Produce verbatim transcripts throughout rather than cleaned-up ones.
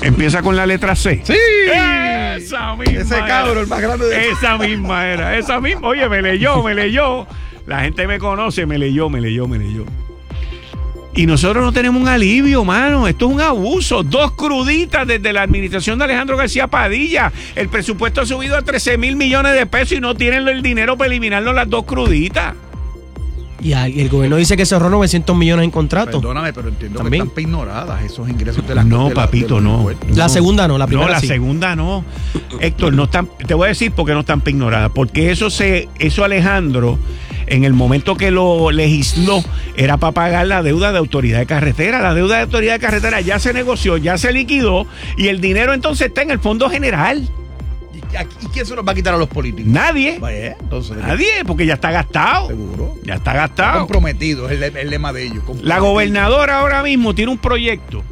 Empieza con la letra C. ¡Sí! Esa misma. Ese cabro, el más grande de... Esa misma era. Esa misma. Oye, me leyó, me leyó. La gente me conoce, me leyó, me leyó, me leyó. Y nosotros no tenemos un alivio, mano. Esto es un abuso. Dos cruditas desde la administración de Alejandro García Padilla. El presupuesto ha subido a trece mil millones de pesos y no tienen el dinero para eliminarnos las dos cruditas. Y el gobierno dice que cerró novecientos millones en contratos. Perdóname, pero entiendo ¿También? que están ignoradas esos ingresos de las No, de la, papito, de no. La segunda no, la primera No, la sí. segunda no. Héctor, no están, te voy a decir por qué no están ignoradas. Porque eso se, eso Alejandro, en el momento que lo legisló, era para pagar la deuda de autoridad de carretera. La deuda de autoridad de carretera ya se negoció, ya se liquidó, y el dinero entonces está en el Fondo General. ¿Y quién se los va a quitar a los políticos? Nadie. Vaya, entonces, Nadie, porque ya está gastado. Seguro. Ya está Está gastado. comprometido, es el, el lema de ellos. La gobernadora ahora mismo tiene un proyecto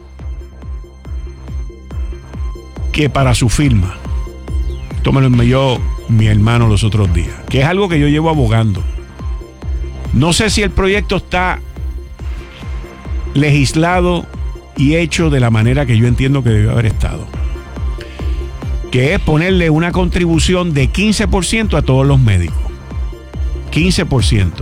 que para su firma, esto me lo envió mi hermano los otros días, que es algo que yo llevo abogando. No sé si el proyecto está legislado y hecho de la manera que yo entiendo que debió haber estado, que es ponerle una contribución de quince por ciento a todos los médicos. quince por ciento.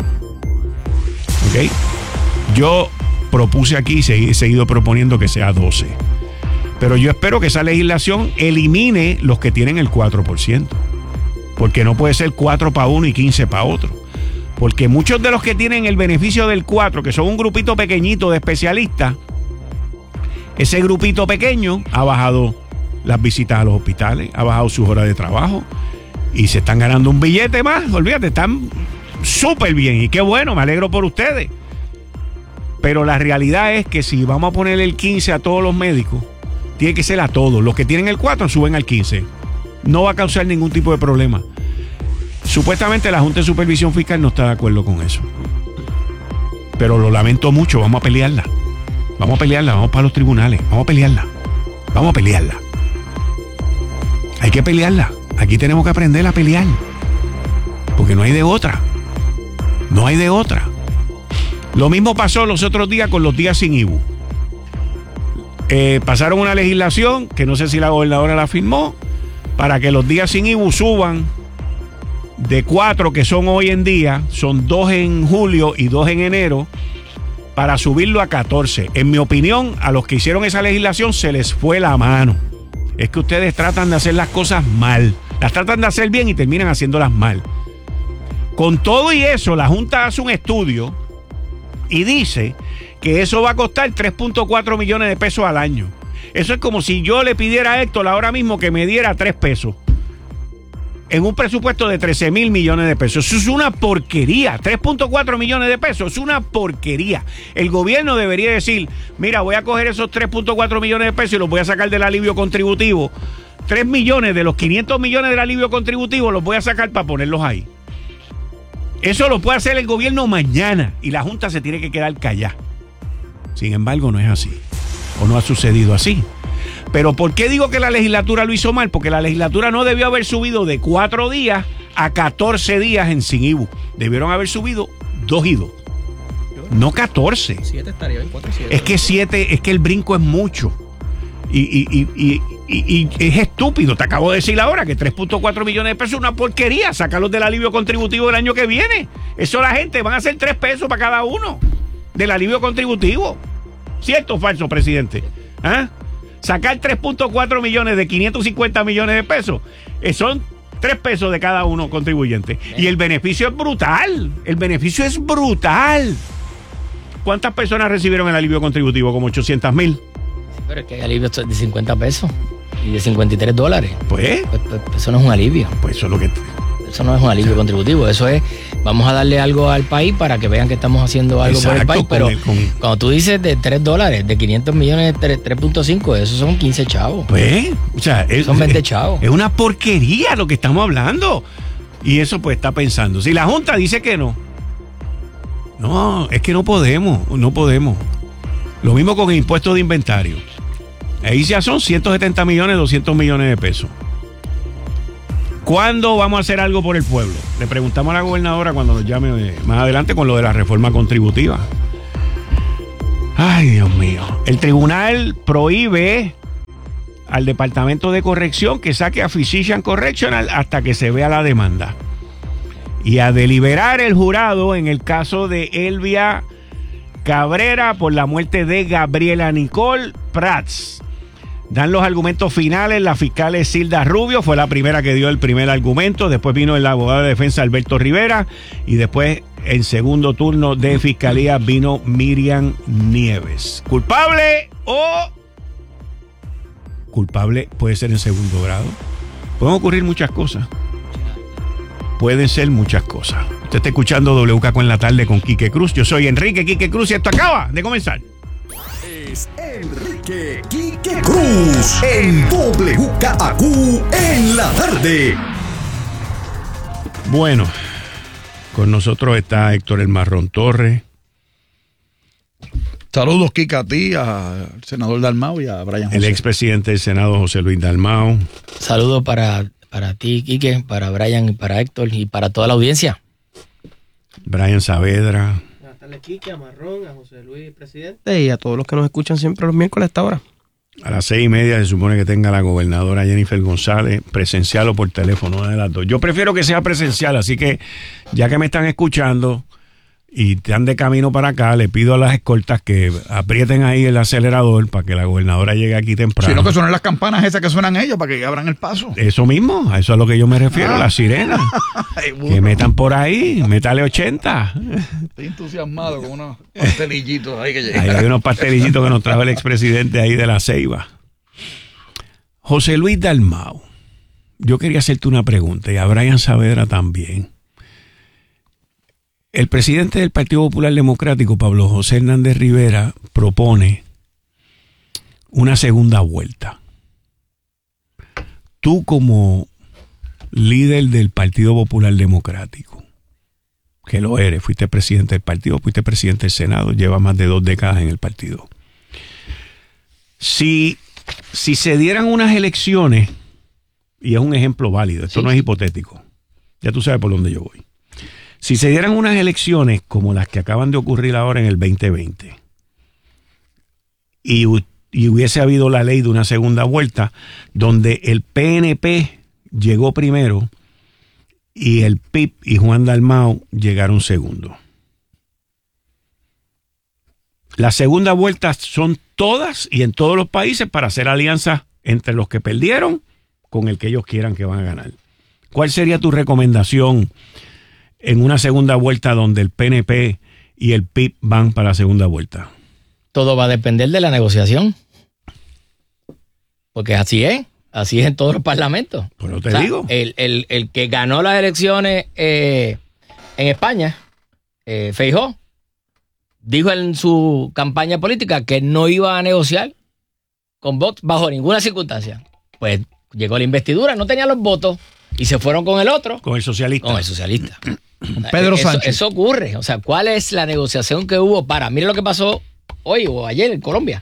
¿Ok? Yo propuse aquí y he seguido proponiendo que sea doce. Pero yo espero que esa legislación elimine los que tienen el cuatro por ciento. Porque no puede ser cuatro para uno y quince para otro. Porque muchos de los que tienen el beneficio del cuatro, que son un grupito pequeñito de especialistas, ese grupito pequeño ha bajado las visitas a los hospitales, ha bajado sus horas de trabajo y se están ganando un billete más. Olvídate, están súper bien y qué bueno, me alegro por ustedes. Pero la realidad es que si vamos a poner el quince a todos los médicos, tiene que ser a todos. Los que tienen el cuatro suben al quince. No va a causar ningún tipo de problema. Supuestamente la Junta de Supervisión Fiscal no está de acuerdo con eso. Pero lo lamento mucho, vamos a pelearla. Vamos a pelearla, vamos para los tribunales, vamos a pelearla. Vamos a pelearla. Hay que pelearla. Aquí tenemos que aprender a pelear. Porque no hay de otra. No hay de otra. Lo mismo pasó los otros días con los días sin I B U. Eh, pasaron una legislación, que no sé si la gobernadora la firmó, para que los días sin I B U suban de cuatro que son hoy en día, son dos en julio y dos en enero, para subirlo a catorce. En mi opinión, a los que hicieron esa legislación se les fue la mano. Es que ustedes tratan de hacer las cosas mal. Las tratan de hacer bien y terminan haciéndolas mal. Con todo y eso, la Junta hace un estudio y dice que eso va a costar tres punto cuatro millones de pesos al año. Eso es como si yo le pidiera a Héctor ahora mismo que me diera tres pesos. En un presupuesto de trece mil millones de pesos. Eso es una porquería. tres punto cuatro millones de pesos es una porquería. El gobierno debería decir, mira, voy a coger esos tres punto cuatro millones de pesos y los voy a sacar del alivio contributivo. tres millones de los quinientos millones del alivio contributivo los voy a sacar para ponerlos ahí. Eso lo puede hacer el gobierno mañana y la Junta se tiene que quedar callada. Sin embargo, no es así. O no ha sucedido así. Pero ¿por qué digo que la legislatura lo hizo mal? Porque la legislatura no debió haber subido de cuatro días a catorce días en sin I B U. Debieron haber subido dos y dos. No catorce. siete estaría bien, cuatro y siete. Es que siete, es que el brinco es mucho. Y, y, y, y, y, y es estúpido. Te acabo de decir ahora que tres punto cuatro millones de pesos es una porquería. Sácalos del alivio contributivo del año que viene. Eso la gente van a hacer tres pesos para cada uno del alivio contributivo. ¿Cierto o falso, presidente? ¿Ah? Sacar tres punto cuatro millones de quinientos cincuenta millones de pesos, eh, son tres pesos de cada uno contribuyente. Y el beneficio es brutal. El beneficio es brutal. ¿Cuántas personas recibieron el alivio contributivo? Como ochocientos mil. Pero es que hay alivios de cincuenta pesos y de cincuenta y tres dólares. Pues, Pues, pues, pues eso no es un alivio. pues eso es lo que... Eso no es un alivio contributivo. Eso es, vamos a darle algo al país para que vean que estamos haciendo algo Exacto, por el país. con Pero el- con- cuando tú dices de tres dólares, de quinientos millones, tres punto cinco, esos son quince chavos. Pues, o sea, es, Son veinte es- chavos. Es una porquería lo que estamos hablando. Y eso pues está pensando. Si la Junta dice que no. No, es que no podemos, no podemos. Lo mismo con el impuesto de inventario. Ahí ya son ciento setenta millones, doscientos millones de pesos. ¿Cuándo vamos a hacer algo por el pueblo? Le preguntamos a la gobernadora cuando nos llame eh, más adelante con lo de la reforma contributiva. Ay, Dios mío. El tribunal prohíbe al Departamento de Corrección que saque a Physician Correctional hasta que se vea la demanda. Y a deliberar el jurado en el caso de Elvia Cabrera por la muerte de Gabriela Nicole Prats. Dan los argumentos finales. La fiscal Silda Rubio fue la primera que dio el primer argumento. Después vino el abogado de defensa Alberto Rivera. Y después, en segundo turno de fiscalía, vino Miriam Nieves. ¿Culpable o...? Culpable puede ser en segundo grado. Pueden ocurrir muchas cosas. Pueden ser muchas cosas. Usted está escuchando W K Q en la tarde con Quique Cruz. Yo soy Enrique Quique Cruz y esto acaba de comenzar. Es Enrique Quique Cruz en W K Q en la tarde. Bueno, con nosotros está Héctor El Marrón Torres. Saludos, Kika, a ti, al senador Dalmau y a Brian José. El expresidente del Senado, José Luis Dalmau. Saludos para, para ti, Quique, para Brian y para Héctor y para toda la audiencia. Brian Saavedra. Buenas tardes, Quique, a Marrón, a José Luis, presidente, y a todos los que nos escuchan siempre los miércoles a esta hora. A las seis y media se supone que tenga la gobernadora Jennifer González, presencial o por teléfono, una de las dos. Yo prefiero que sea presencial, así que ya que me están escuchando y están de camino para acá, le pido a las escoltas que aprieten ahí el acelerador para que la gobernadora llegue aquí temprano. Sino que suenen las campampanas esas que suenan ellos para que abran el paso. Eso mismo, a eso es a lo que yo me refiero, Ah. las sirenas. Ay, bueno. Que metan por ahí, métale ochenta. Estoy entusiasmado con unos pastelillitos ahí que Ahí llegan. hay unos pastelillitos que nos trajo el expresidente ahí de la Ceiba. José Luis Dalmau, yo quería hacerte una pregunta y a Brian Saavedra también. El presidente del Partido Popular Democrático, Pablo José Hernández Rivera, propone una segunda vuelta. Tú como líder del Partido Popular Democrático, que lo eres, fuiste presidente del partido, fuiste presidente del Senado, llevas más de dos décadas en el partido. Si, si se dieran unas elecciones, y es un ejemplo válido, esto Sí, no es sí. hipotético, ya tú sabes por dónde yo voy. Si se dieran unas elecciones como las que acaban de ocurrir ahora en el veinte veinte y, hu- y hubiese habido la ley de una segunda vuelta donde el P N P llegó primero y el P I B y Juan Dalmau llegaron segundo. Las segundas vueltas son todas y en todos los países para hacer alianzas entre los que perdieron con el que ellos quieran que van a ganar. ¿Cuál sería tu recomendación en una segunda vuelta donde el P N P y el P I B van para la segunda vuelta? Todo va a depender de la negociación. Porque así es. Así es en todos los parlamentos. Pero te digo. El, el, el que ganó las elecciones eh, en España, eh, Feijóo, dijo en su campaña política que no iba a negociar con Vox bajo ninguna circunstancia. Pues llegó la investidura, no tenía los votos y se fueron con el otro, Con el socialista. con el socialista. Pedro eso, Sánchez. Eso ocurre. O sea, ¿cuál es la negociación que hubo para? Mire lo que pasó hoy o ayer en Colombia.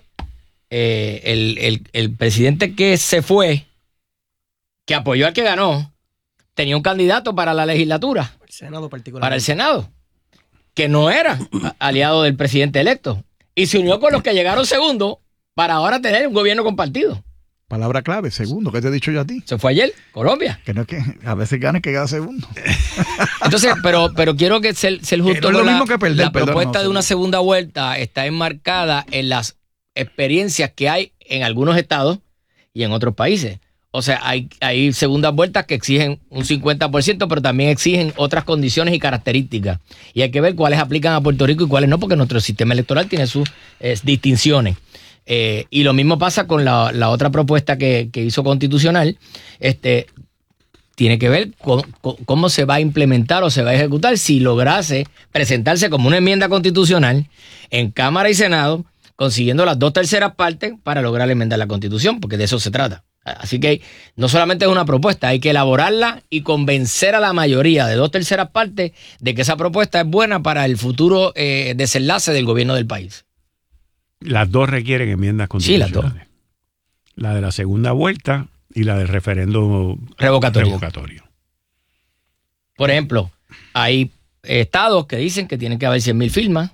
Eh, el, el, el presidente que se fue, que apoyó al que ganó, tenía un candidato para la legislatura, El Senado particular. para el Senado, que no era aliado del presidente electo. Y se unió con los que llegaron segundo para ahora tener un gobierno compartido. Palabra clave, segundo, ¿qué te he dicho yo a ti? Se fue ayer, Colombia. Que no es que a veces gana que gana segundo. Entonces, pero, pero quiero que ser, ser justo Que no es lo con la, mismo que perder, la perdón, propuesta no, de una sí. segunda vuelta está enmarcada en las experiencias que hay en algunos estados y en otros países. O sea, hay, hay segundas vueltas que exigen un cincuenta por ciento, pero también exigen otras condiciones y características. Y hay que ver cuáles aplican a Puerto Rico y cuáles no, porque nuestro sistema electoral tiene sus eh, distinciones. Eh, y lo mismo pasa con la, la otra propuesta que, que hizo Constitucional. Este, tiene que ver con, con cómo se va a implementar o se va a ejecutar si lograse presentarse como una enmienda constitucional en Cámara y Senado, consiguiendo las dos terceras partes para lograr enmendar la Constitución, porque de eso se trata. Así que no solamente es una propuesta, hay que elaborarla y convencer a la mayoría de dos terceras partes de que esa propuesta es buena para el futuro eh, desenlace del gobierno del país. Las dos requieren enmiendas Sí, las constitucionales. dos. La de la segunda vuelta y la del referendo Revocatorio. revocatorio. Por ejemplo, hay estados que dicen que tienen que haber cien mil firmas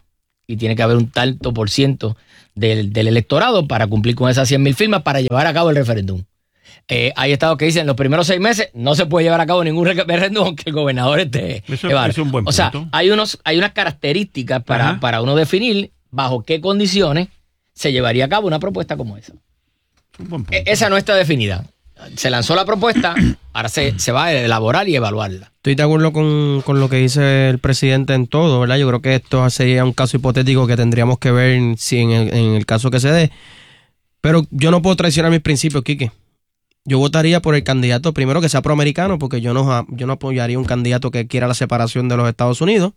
y tiene que haber un tanto por ciento del, del electorado para cumplir con esas cien mil firmas para llevar a cabo el referéndum. Eh, hay estados que dicen los primeros seis meses no se puede llevar a cabo ningún referéndum aunque el gobernador esté. Eso, eso es un buen punto. O sea, hay, unos, hay unas características para, para uno definir bajo qué condiciones se llevaría a cabo una propuesta como esa. Un buen punto. E- esa no está definida. Se lanzó la propuesta, ahora se, se va a elaborar y evaluarla. Estoy de acuerdo con, con lo que dice el presidente en todo, ¿verdad? Yo creo que esto sería un caso hipotético que tendríamos que ver si en el, en el caso que se dé. Pero yo no puedo traicionar mis principios, Quique. Yo votaría por el candidato, primero que sea proamericano, porque yo no, yo no apoyaría un candidato que quiera la separación de los Estados Unidos.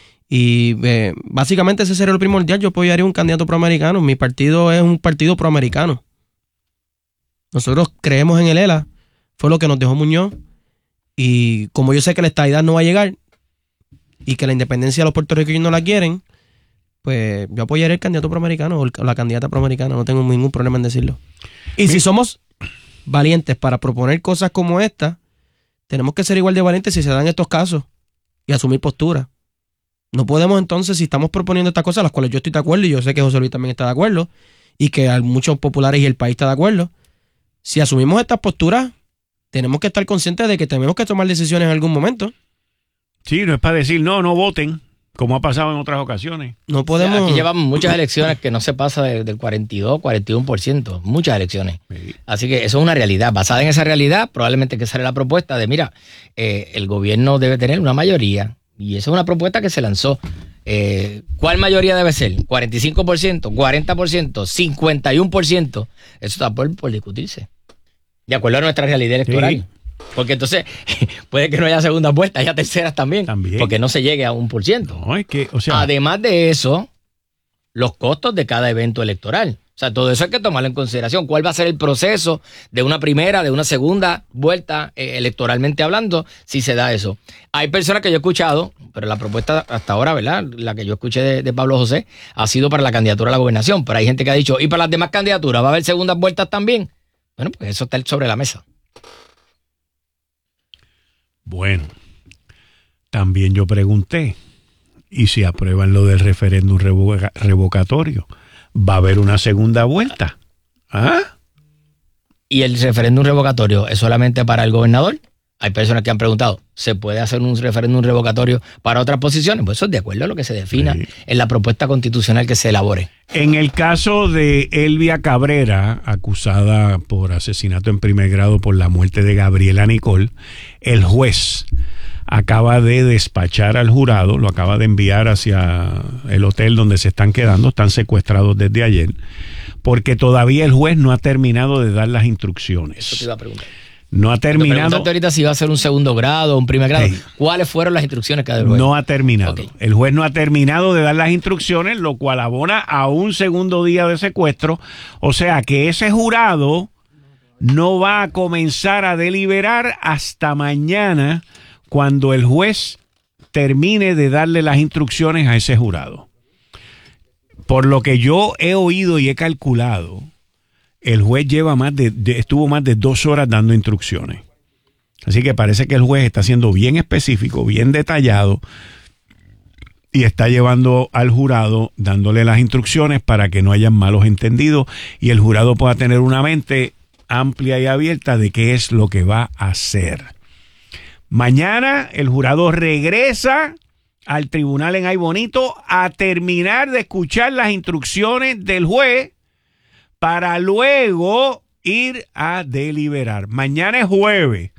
Y eh, básicamente ese sería lo primordial. Yo apoyaría un candidato proamericano. Mi partido es un partido proamericano. Nosotros creemos en el E L A, fue lo que nos dejó Muñoz, y como yo sé que la estadidad no va a llegar y que la independencia de los puertorriqueños no la quieren, pues yo apoyaré el candidato proamericano o la candidata proamericana, no tengo ningún problema en decirlo. Y si somos valientes para proponer cosas como esta, tenemos que ser igual de valientes si se dan estos casos y asumir postura. No podemos entonces, si estamos proponiendo estas cosas, las cuales yo estoy de acuerdo y yo sé que José Luis también está de acuerdo y que hay muchos populares y el país está de acuerdo, si asumimos estas posturas, tenemos que estar conscientes de que tenemos que tomar decisiones en algún momento. Sí, no es para decir, no, no voten, como ha pasado en otras ocasiones. No podemos... O sea, aquí llevamos muchas elecciones que no se pasa de, del cuarenta y dos, cuarenta y uno por ciento. Muchas elecciones. Sí. Así que eso es una realidad. Basada en esa realidad, probablemente que sale la propuesta de, mira, eh, el gobierno debe tener una mayoría. Y esa es una propuesta que se lanzó. Eh, ¿Cuál mayoría debe ser? ¿cuarenta y cinco por ciento? ¿cuarenta por ciento? ¿cincuenta y uno por ciento? Eso está por, por discutirse. De acuerdo a nuestra realidad electoral. Sí. Porque entonces puede que no haya segundas vueltas, haya terceras también. También. Porque no se llegue a un por ciento. No, es que, o sea, Además de eso, los costos de cada evento electoral. O sea, todo eso hay que tomarlo en consideración. ¿Cuál va a ser el proceso de una primera, de una segunda vuelta eh, electoralmente hablando, si se da eso? Hay personas que yo he escuchado, pero la propuesta hasta ahora, ¿verdad? La que yo escuché de, de Pablo José, ha sido para la candidatura a la gobernación. Pero hay gente que ha dicho, ¿y para las demás candidaturas va a haber segundas vueltas también? Bueno, pues eso está sobre la mesa. bueno, también yo pregunté, ¿y si aprueban lo del referéndum revoca- revocatorio? ¿Va a haber una segunda vuelta? ¿Ah? ¿Y el referéndum revocatorio es solamente para el gobernador? Hay personas que han preguntado, ¿se puede hacer un referéndum revocatorio para otras posiciones? Pues eso es de acuerdo a lo que se defina Sí. en la propuesta constitucional que se elabore. En el caso de Elvia Cabrera, acusada por asesinato en primer grado por la muerte de Gabriela Nicol, el juez acaba de despachar al jurado, lo acaba de enviar hacia el hotel donde se están quedando, están secuestrados desde ayer, porque todavía el juez no ha terminado de dar las instrucciones. Eso te iba a preguntar. No ha Te terminado. preguntaste ahorita si va a ser un segundo grado o un primer grado. Sí. ¿Cuáles fueron las instrucciones que ha dado el juez? No ha terminado. Ok. El juez no ha terminado de dar las instrucciones, lo cual abona a un segundo día de secuestro. O sea que ese jurado no va a comenzar a deliberar hasta mañana, cuando el juez termine de darle las instrucciones a ese jurado. Por lo que yo he oído y he calculado, el juez lleva más de, de- estuvo más de dos horas dando instrucciones. Así que parece que el juez está siendo bien específico, bien detallado, y está llevando al jurado, dándole las instrucciones para que no hayan malos entendidos y el jurado pueda tener una mente amplia y abierta de qué es lo que va a hacer. Mañana el jurado regresa al tribunal en Ay Bonito a terminar de escuchar las instrucciones del juez para luego ir a deliberar. Mañana es jueves.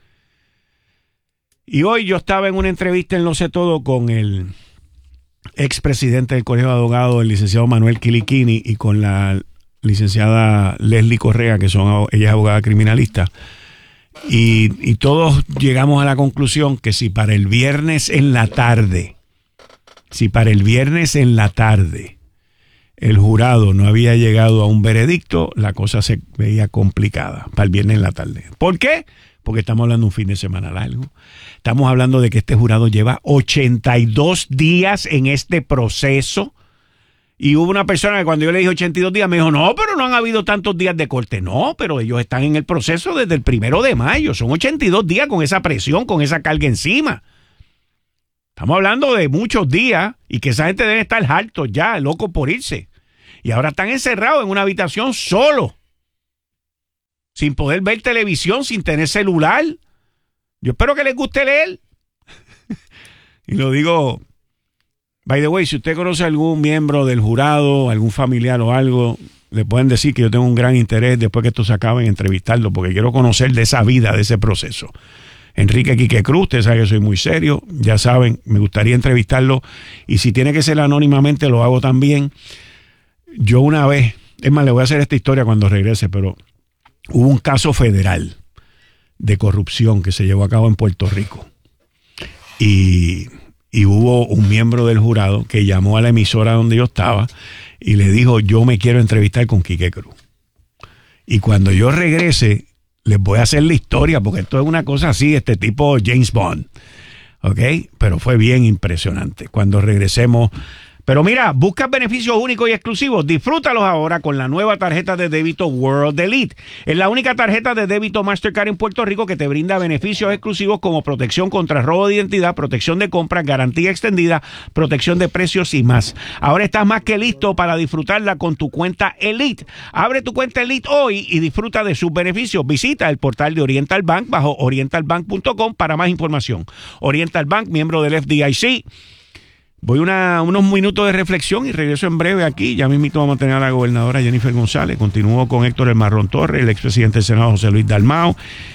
Y hoy yo estaba en una entrevista en Lo Sé Todo con el expresidente del Colegio de Abogados, el licenciado Manuel Quiliquini, y con la licenciada Leslie Correa, que son ella es abogada criminalista. Y, y todos llegamos a la conclusión que si para el viernes en la tarde, si para el viernes en la tarde el jurado no había llegado a un veredicto, la cosa se veía complicada para el viernes en la tarde. ¿Por qué? Porque estamos hablando de un fin de semana largo. Estamos hablando de que este jurado lleva ochenta y dos días en este proceso. Y hubo una persona que cuando yo le dije ochenta y dos días me dijo, no, pero no han habido tantos días de corte. No, pero ellos están en el proceso desde el primero de mayo. Son ochenta y dos días con esa presión, con esa carga encima. Estamos hablando de muchos días y que esa gente debe estar hartos ya, locos por irse. Y ahora están encerrados en una habitación solos, sin poder ver televisión, sin tener celular. Yo espero que les guste leer. Y lo digo, by the way, si usted conoce a algún miembro del jurado, algún familiar o algo, le pueden decir que yo tengo un gran interés después que esto se acabe en entrevistarlo, porque quiero conocer de esa vida, de ese proceso. Enrique Quique Cruz, usted sabe que soy muy serio, ya saben, me gustaría entrevistarlo, y si tiene que ser anónimamente lo hago también. Yo una vez, es más, le voy a hacer esta historia cuando regrese, pero hubo un caso federal de corrupción que se llevó a cabo en Puerto Rico. Y, y hubo un miembro del jurado que llamó a la emisora donde yo estaba y le dijo, yo me quiero entrevistar con Quique Cruz. Y cuando yo regrese, les voy a hacer la historia, porque esto es una cosa así, este tipo James Bond. ¿Ok? Pero fue bien impresionante. Cuando regresemos... Pero mira, buscas beneficios únicos y exclusivos. Disfrútalos ahora con la nueva tarjeta de débito World Elite. Es la única tarjeta de débito Mastercard en Puerto Rico que te brinda beneficios exclusivos como protección contra robo de identidad, protección de compras, garantía extendida, protección de precios y más. Ahora estás más que listo para disfrutarla con tu cuenta Elite. Abre tu cuenta Elite hoy y disfruta de sus beneficios. Visita el portal de Oriental Bank bajo oriental bank punto com para más información. Oriental Bank, miembro del F D I C. Voy a unos minutos de reflexión y regreso en breve aquí. Ya mismito vamos a tener a la gobernadora Jennifer González. Continúo con Héctor El Marrón Torres, el expresidente del Senado José Luis Dalmau,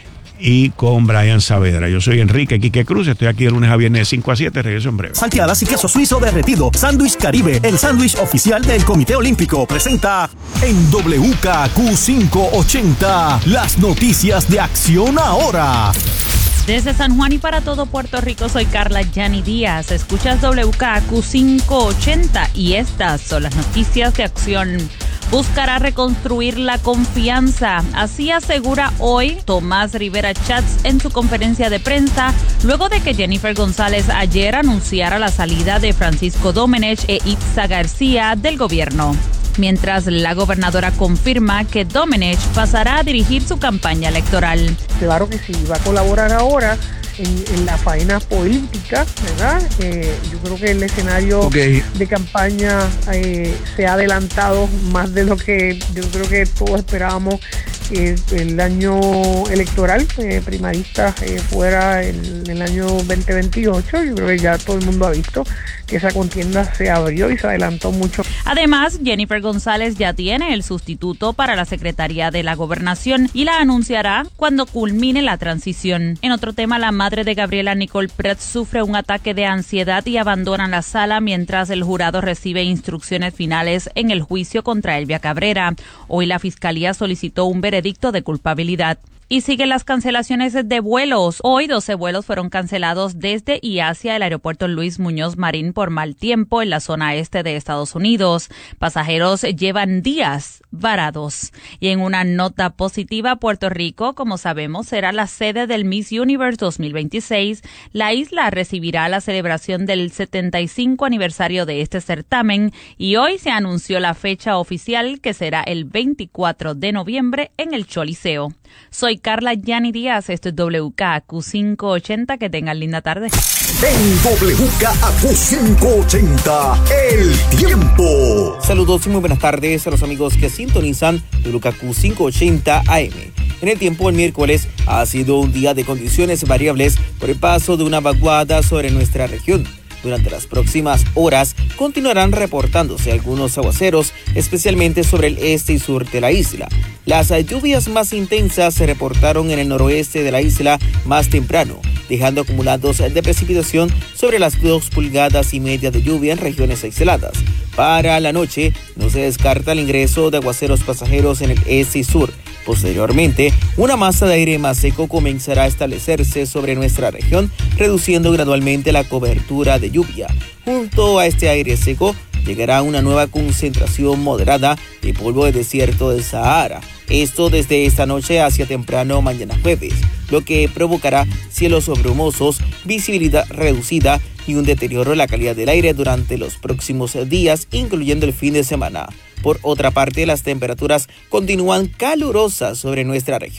y con Brian Saavedra. Yo soy Enrique Quique Cruz, estoy aquí de lunes a viernes de cinco a siete, regreso en breve. Salteadas y queso suizo derretido, Sándwich Caribe, el sándwich oficial del Comité Olímpico, presenta en W K Q quinientos ochenta las noticias de Acción Ahora. Desde San Juan y para todo Puerto Rico, soy Carla Yani Díaz. Escuchas W K Q quinientos ochenta y estas son las noticias de Acción. Buscará reconstruir la confianza. Así asegura hoy Tomás Rivera Chats en su conferencia de prensa, luego de que Jennifer González ayer anunciara la salida de Francisco Domenech e Itza García del gobierno. Mientras la gobernadora confirma que Domenech pasará a dirigir su campaña electoral. Claro que sí, va a colaborar ahora en, en la faena política, ¿verdad? Eh, yo creo que el escenario okay. de campaña eh, se ha adelantado más de lo que yo creo que todos esperábamos. Eh, el año electoral eh, primarista eh, fuera el, el año veinte veintiocho. Yo creo que ya todo el mundo ha visto que esa contienda se abrió y se adelantó mucho. Además, Jennifer González ya tiene el sustituto para la Secretaría de la Gobernación y la anunciará cuando culmine la transición. En otro tema, la madre de Gabriela Nicole Pret sufre un ataque de ansiedad y abandona la sala mientras el jurado recibe instrucciones finales en el juicio contra Elvia Cabrera. Hoy la Fiscalía solicitó un veredicto de culpabilidad. Y siguen las cancelaciones de vuelos. Hoy doce vuelos fueron cancelados desde y hacia el aeropuerto Luis Muñoz Marín por mal tiempo en la zona este de Estados Unidos. Pasajeros llevan días varados. Y en una nota positiva, Puerto Rico, como sabemos, será la sede del Miss Universe dos mil veintiséis. La isla recibirá la celebración del setenta y cinco aniversario de este certamen y hoy se anunció la fecha oficial, que será el veinticuatro de noviembre en el Choliseo. Soy Carla Yani Díaz, esto es W K Q quinientos ochenta, que tengan linda tarde. En W K Q quinientos ochenta, el tiempo. Saludos y muy buenas tardes a los amigos que sintonizan W K Q quinientos ochenta A M. En el tiempo, el miércoles ha sido un día de condiciones variables por el paso de una vaguada sobre nuestra región. Durante las próximas horas continuarán reportándose algunos aguaceros, especialmente sobre el este y sur de la isla. Las lluvias más intensas se reportaron en el noroeste de la isla más temprano, dejando acumulados de precipitación sobre las dos pulgadas y media de lluvia en regiones aisladas. Para la noche no se descarta el ingreso de aguaceros pasajeros en el este y sur. Posteriormente, una masa de aire más seco comenzará a establecerse sobre nuestra región, reduciendo gradualmente la cobertura de lluvia. Junto a este aire seco, llegará una nueva concentración moderada de polvo de desierto del Sahara. Esto desde esta noche hacia temprano mañana jueves, lo que provocará cielos brumosos, visibilidad reducida y un deterioro en la calidad del aire durante los próximos días, incluyendo el fin de semana. Por otra parte, las temperaturas continúan calurosas sobre nuestra región.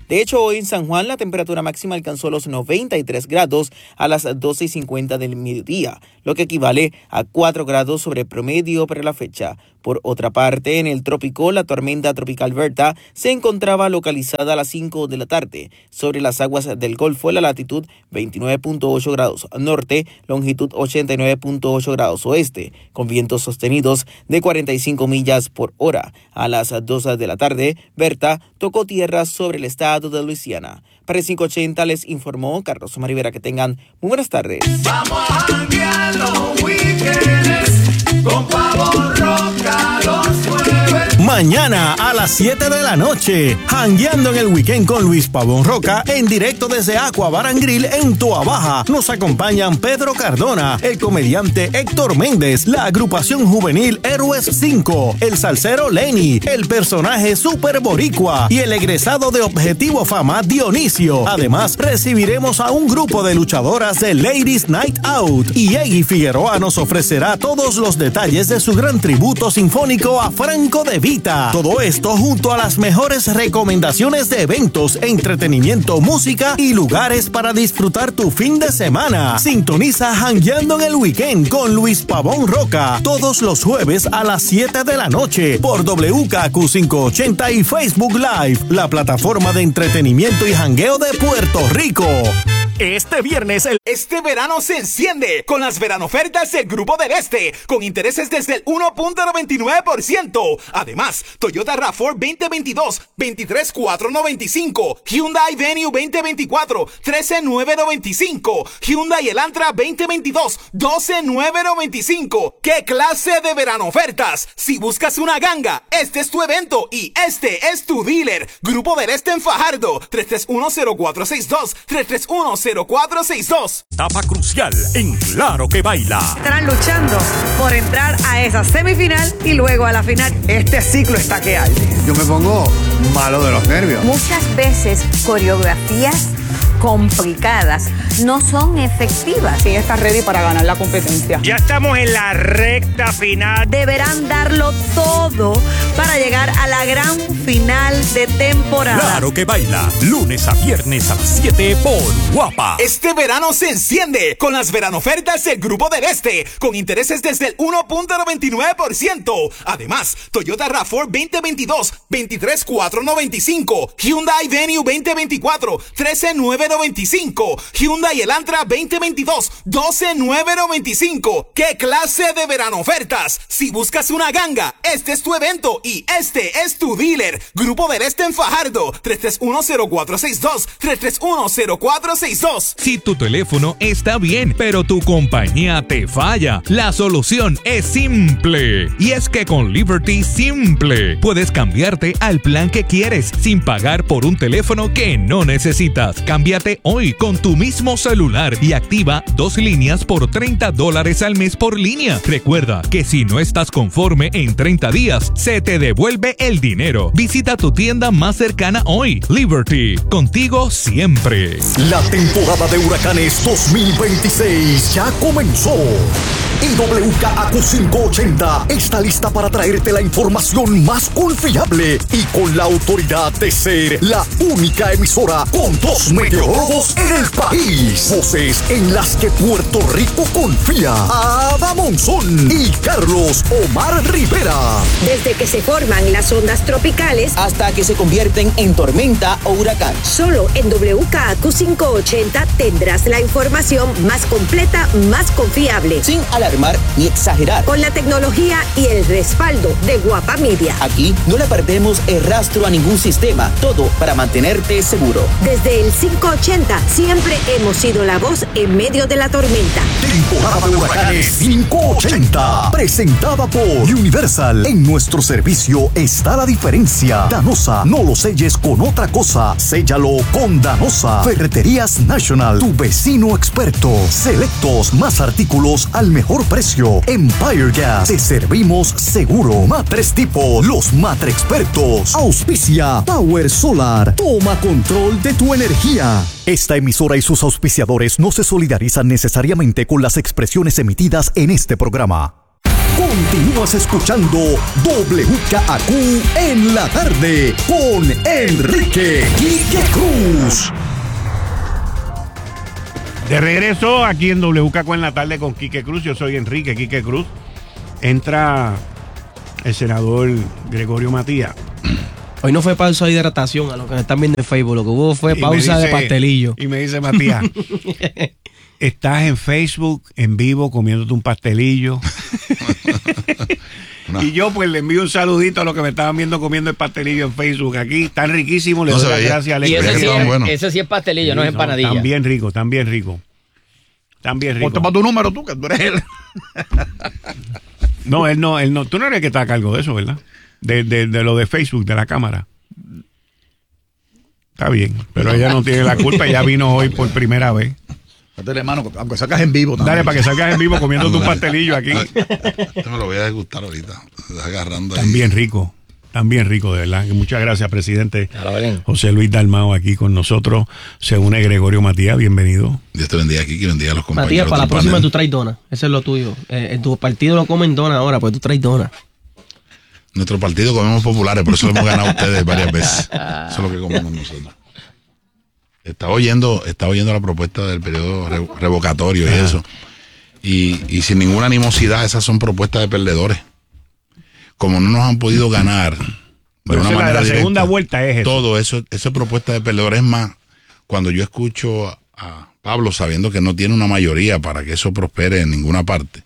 De hecho, hoy en San Juan la temperatura máxima alcanzó los noventa y tres grados a las doce y cincuenta del mediodía, lo que equivale a cuatro grados sobre promedio para la fecha. Por otra parte, en el trópico, la tormenta tropical Berta se encontraba localizada a las cinco de la tarde sobre las aguas del Golfo en la latitud veintinueve punto ocho grados norte, longitud ochenta y nueve punto ocho grados oeste, con vientos sostenidos de cuarenta y cinco millas por hora. A las dos de la tarde, Berta tocó tierra sobre el estado de Luisiana. Para el cinco ochenta les informó Carlos Omar Rivera. Que tengan muy buenas tardes. Vamos a janguear los weekends con Pavón Roca los jueves. Mañana a las siete de la noche, jangueando en el weekend con Luis Pavón Roca, en directo desde Aqua Bar and Grill en Toa Baja. Nos acompañan Pedro Cardona, el comediante Héctor Méndez, la agrupación juvenil Héroes cinco, el salsero Lenny, el personaje Super Boricua y el egresado de Objetivo Fama Dionisio. Además, recibiremos a un grupo de luchadoras de Ladies Night Out y Eggy Figueroa nos ofrecerá todos los detalles de su gran tributo sinfónico a Franco De Vita. Todo esto junto a las mejores recomendaciones de eventos, entretenimiento, música y lugares para disfrutar tu fin de semana. Sintoniza Jangueando en el Weekend con Luis Pavón Roca todos los jueves a las siete de la noche por W K Q quinientos ochenta y Facebook Live, la plataforma de entretenimiento y jangueo de Puerto Rico. Este viernes el... Este verano se enciende con las veranofertas del Grupo del Este, con intereses desde el uno punto noventa y nueve por ciento. Además, Toyota RAV cuatro veinte veintidós, veintitrés mil cuatrocientos noventa y cinco, Hyundai Venue veinte veinticuatro, trece mil novecientos noventa y cinco, Hyundai Elantra veinte veintidós, doce mil novecientos noventa y cinco. ¿Qué clase de veranofertas? Si buscas una ganga, este es tu evento y este es tu dealer. Grupo del Este en Fajardo, tres tres uno cero cuatro seis dos, tres tres uno cero cuatro seis dos. Etapa crucial en Claro que Baila. Estarán luchando por entrar a esa semifinal y luego a la final. Este ciclo está que arde. Yo me pongo malo de los nervios. Muchas veces coreografías complicadas no son efectivas. Sí, está ready para ganar la competencia. Ya estamos en la recta final. Deberán darlo todo para llegar a la gran final de temporada. Claro que Baila, lunes a viernes a las siete por Guapa. Este verano se enciende con las veranofertas del Grupo del Este, con intereses desde el uno punto noventa y nueve por ciento. Además, Toyota RAV cuatro veinte veintidós, veintitrés mil cuatrocientos noventa y cinco, Hyundai Venue veinte veinticuatro, trece mil novecientos noventa y cinco, Hyundai Elantra veinte veintidós, doce mil novecientos noventa y cinco. ¿Qué clase de veranofertas? Si buscas una ganga, este es tu evento y este es tu dealer. Grupo del Este en Fajardo, tres tres uno cero cuatro seis dos, tres tres uno cero cuatro seis dos. Si tu teléfono está bien, pero tu compañía te falla, la solución es simple. Y es que con Liberty Simple puedes cambiarte al plan que quieres sin pagar por un teléfono que no necesitas. Cámbiate hoy con tu mismo celular y activa dos líneas por treinta dólares al mes por línea. Recuerda que si no estás conforme en treinta días, se te devuelve el dinero. Visita tu tienda más cercana hoy. Liberty, contigo siempre. La temporada de huracanes dos mil veintiséis ya comenzó. Y W K A Q quinientos ochenta está lista para traerte la información más confiable y con la autoridad de ser la única emisora con dos meteorólogos en el país. Voces en las que Puerto Rico confía. Ada Monzón y Carlos Omar Rivera. Desde que se forman las ondas tropicales hasta que se convierten en tormenta o huracán. Solo en W K A Q quinientos ochenta tendrás la información más completa, más confiable. Sin alarmar ni exagerar. Con la tecnología y el respaldo de Guapa Media. Aquí no le perdemos el rastro a ningún sistema. Todo para mantenerte seguro. Desde el quinientos ochenta siempre hemos sido la voz en medio de la tormenta. Temporada de huracanes quinientos ochenta. Presentada por Universal. En nuestro servicio está la diferencia. Danosa, no lo selles con otra cosa. Séllalo con Danosa. Ferreterías National, tu vecino experto. Selectos, más artículos al mejor precio. Empire Gas, te servimos seguro. Matres Tipo, los matre expertos. Auspicia Power Solar. Toma control de tu energía. Esta emisora y sus auspiciadores no se solidarizan necesariamente con las expresiones emitidas en este programa. Continúas escuchando W K A Q en la tarde con Enrique Quique Cruz. De regreso aquí en W K A Q en la tarde con Quique Cruz. Yo soy Enrique Quique Cruz. Entra el senador Gregorio Matías. Hoy no fue pausa de hidratación a los que me están viendo en Facebook. Lo que hubo fue pausa dice, de pastelillo. Y me dice Matías, estás en Facebook en vivo comiéndote un pastelillo. No. Y yo pues le envío un saludito a los que me estaban viendo comiendo el pastelillo en Facebook. Aquí tan riquísimo, le no doy las gracias a Alex. Y ese sí, es, bueno. ese sí es pastelillo, sí, no es empanadilla. Tan bien rico, tan bien rico. Tan bien rico. Ponte para tu número tú, que tú eres él. No, él no, él no. Tú no eres el que está a cargo de eso, ¿verdad? De, de, de lo de Facebook, de la cámara. Está bien, pero ella no tiene la culpa. Ella vino hoy por primera vez. Dale, mano, aunque sacas en vivo también. Dale, para que salgas en vivo comiendo tu pastelillo aquí. Esto me lo voy a degustar ahorita. Agarrando ahí. Tan bien rico, tan bien rico, de verdad. Muchas gracias, presidente José Luis Dalmau, aquí con nosotros. Se une Gregorio Matías, bienvenido. Dios te bendiga aquí, que bendiga a los compañeros. Matías, para la próxima panel. Tú traes dona. Eso es lo tuyo. Eh, en tu partido no comen dona ahora, pues tú traes dona. Nuestro partido comemos populares, por eso lo hemos ganado a ustedes varias veces. Eso es lo que comemos nosotros. Estaba oyendo, estaba oyendo la propuesta del periodo re, revocatorio y Ajá. eso. Y, y sin ninguna animosidad, esas son propuestas de perdedores. Como no nos han podido ganar de Pero una la, manera la directa, segunda vuelta es eso. Todo eso, eso es propuesta de perdedores. Es más, cuando yo escucho a, a Pablo sabiendo que no tiene una mayoría para que eso prospere en ninguna parte,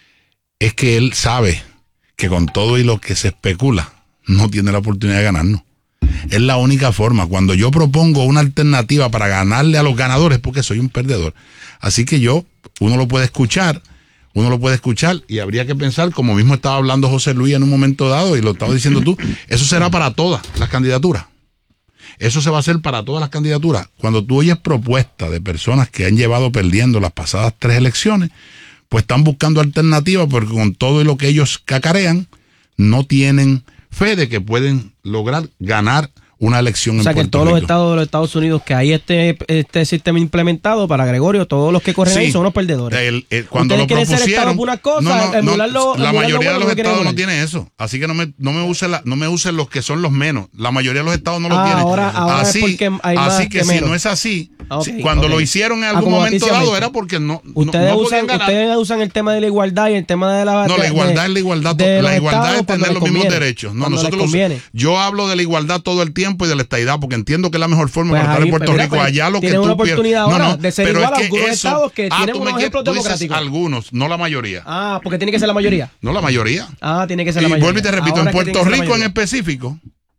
es que él sabe que con todo y lo que se especula, no tiene la oportunidad de ganarnos. Es la única forma. Cuando yo propongo una alternativa para ganarle a los ganadores, porque soy un perdedor. Así que yo, uno lo puede escuchar, uno lo puede escuchar y habría que pensar, como mismo estaba hablando José Luis en un momento dado y lo estaba diciendo tú, eso será para todas las candidaturas. Eso se va a hacer para todas las candidaturas. Cuando tú oyes propuestas de personas que han llevado perdiendo las pasadas tres elecciones, pues están buscando alternativas porque con todo y lo que ellos cacarean, no tienen fe de que pueden lograr ganar una elección en Puerto Rico. O sea, que en todos los estados de los Estados Unidos que hay este, este sistema implementado, para Gregorio, todos los que corren sí, ahí son unos perdedores. El, el, cuando lo propusieron, por una cosa, no, no, emularlo, no, la mayoría bueno, de los estados no tiene eso. Así que no me, no me usen la, no me usen los que son los menos. La mayoría de los estados no lo ah, tienen. Ahora, ahora así, es porque hay más así que, que si menos. no es así, okay, si, cuando okay. lo hicieron en algún momento dado era porque no, ustedes no, no usan, ganar. Ustedes usan el tema de la igualdad y el tema de la... No, de, la igualdad de, es la igualdad. De la igualdad es tener los conviene, mismos derechos. No, nosotros los, yo hablo de la igualdad todo el tiempo y de la estadidad porque entiendo que es la mejor forma pues para estar en Puerto Rico. Pues, allá lo que tú una oportunidad ahora no, no, de ser pero igual es a algunos eso, estados que ah, tienen unos ejemplos democráticos. Algunos, no la mayoría. Ah, porque tiene que ser la mayoría. No la mayoría. Ah, tiene que ser la y mayoría. Vuelvo y te repito, ahora en Puerto Rico en específico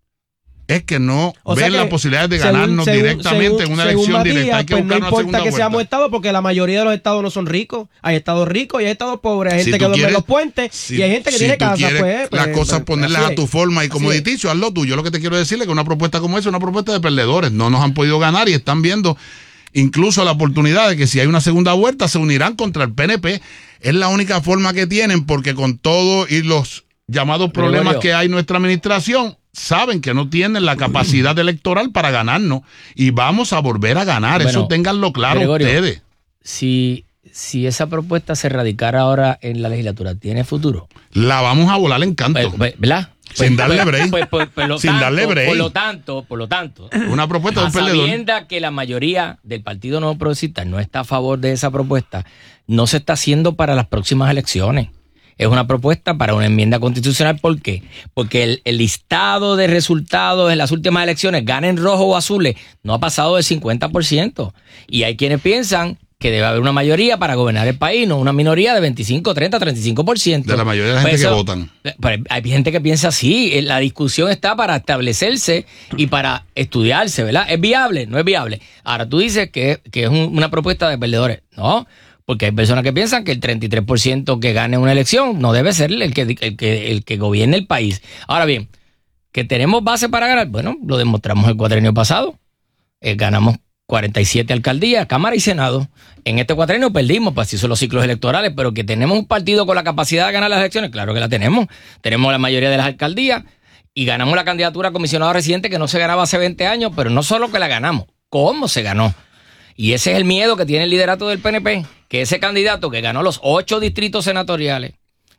es que no o ven la posibilidad de ganarnos según, directamente según, en una elección Matías, directa. Hay que pues buscar no una importa que vuelta. seamos estados porque la mayoría de los estados no son ricos. Hay estados ricos y hay estados pobres. Hay gente si que duerme en los puentes si, y hay gente que si tiene casa. Pues, las pues, cosas pues, ponerlas a tu forma y como edificio, haz lo tuyo. Lo que te quiero decirle es que una propuesta como esa es una propuesta de perdedores. No nos han podido ganar y están viendo incluso la oportunidad de que si hay una segunda vuelta se unirán contra el P N P. Es la única forma que tienen porque con todo y los llamados problemas Gregorio. que hay en nuestra administración, saben que no tienen la capacidad electoral para ganarnos y vamos a volver a ganar. Bueno, eso ténganlo claro Gregorio, ustedes. Si, si esa propuesta se radicara ahora en la legislatura, ¿tiene futuro? La vamos a volar en canto. Pues, ¿verdad? Sin pues, darle break. Pues, pues, pues, lo Sin tanto, darle break. Por lo tanto, por lo tanto, una propuesta de un perdedor. Sabiendo que la mayoría del Partido Nuevo Progresista no está a favor de esa propuesta, no se está haciendo para las próximas elecciones. Es una propuesta para una enmienda constitucional. ¿Por qué? Porque el, el listado de resultados en las últimas elecciones, ganen rojo o azules, no ha pasado del cincuenta por ciento. Y hay quienes piensan que debe haber una mayoría para gobernar el país, no una minoría de veinticinco, treinta, treinta y cinco por ciento. De la mayoría de la gente pues eso, que votan. Pues hay gente que piensa así. La discusión está para establecerse y para estudiarse, ¿verdad? ¿Es viable? No es viable. Ahora tú dices que, que es un, una propuesta de perdedores. No, porque hay personas que piensan que el treinta y tres por ciento que gane una elección no debe ser el que, el que, el que gobierne el país. Ahora bien, ¿que tenemos base para ganar? Bueno, lo demostramos el cuatrienio pasado. Eh, ganamos cuarenta y siete alcaldías, Cámara y Senado. En este cuatrienio perdimos, pues así son los ciclos electorales, pero que tenemos un partido con la capacidad de ganar las elecciones, claro que la tenemos. Tenemos la mayoría de las alcaldías y ganamos la candidatura a comisionado residente que no se ganaba hace veinte años, pero no solo que la ganamos, ¿cómo se ganó? Y ese es el miedo que tiene el liderato del P N P, que ese candidato que ganó los ocho distritos senatoriales,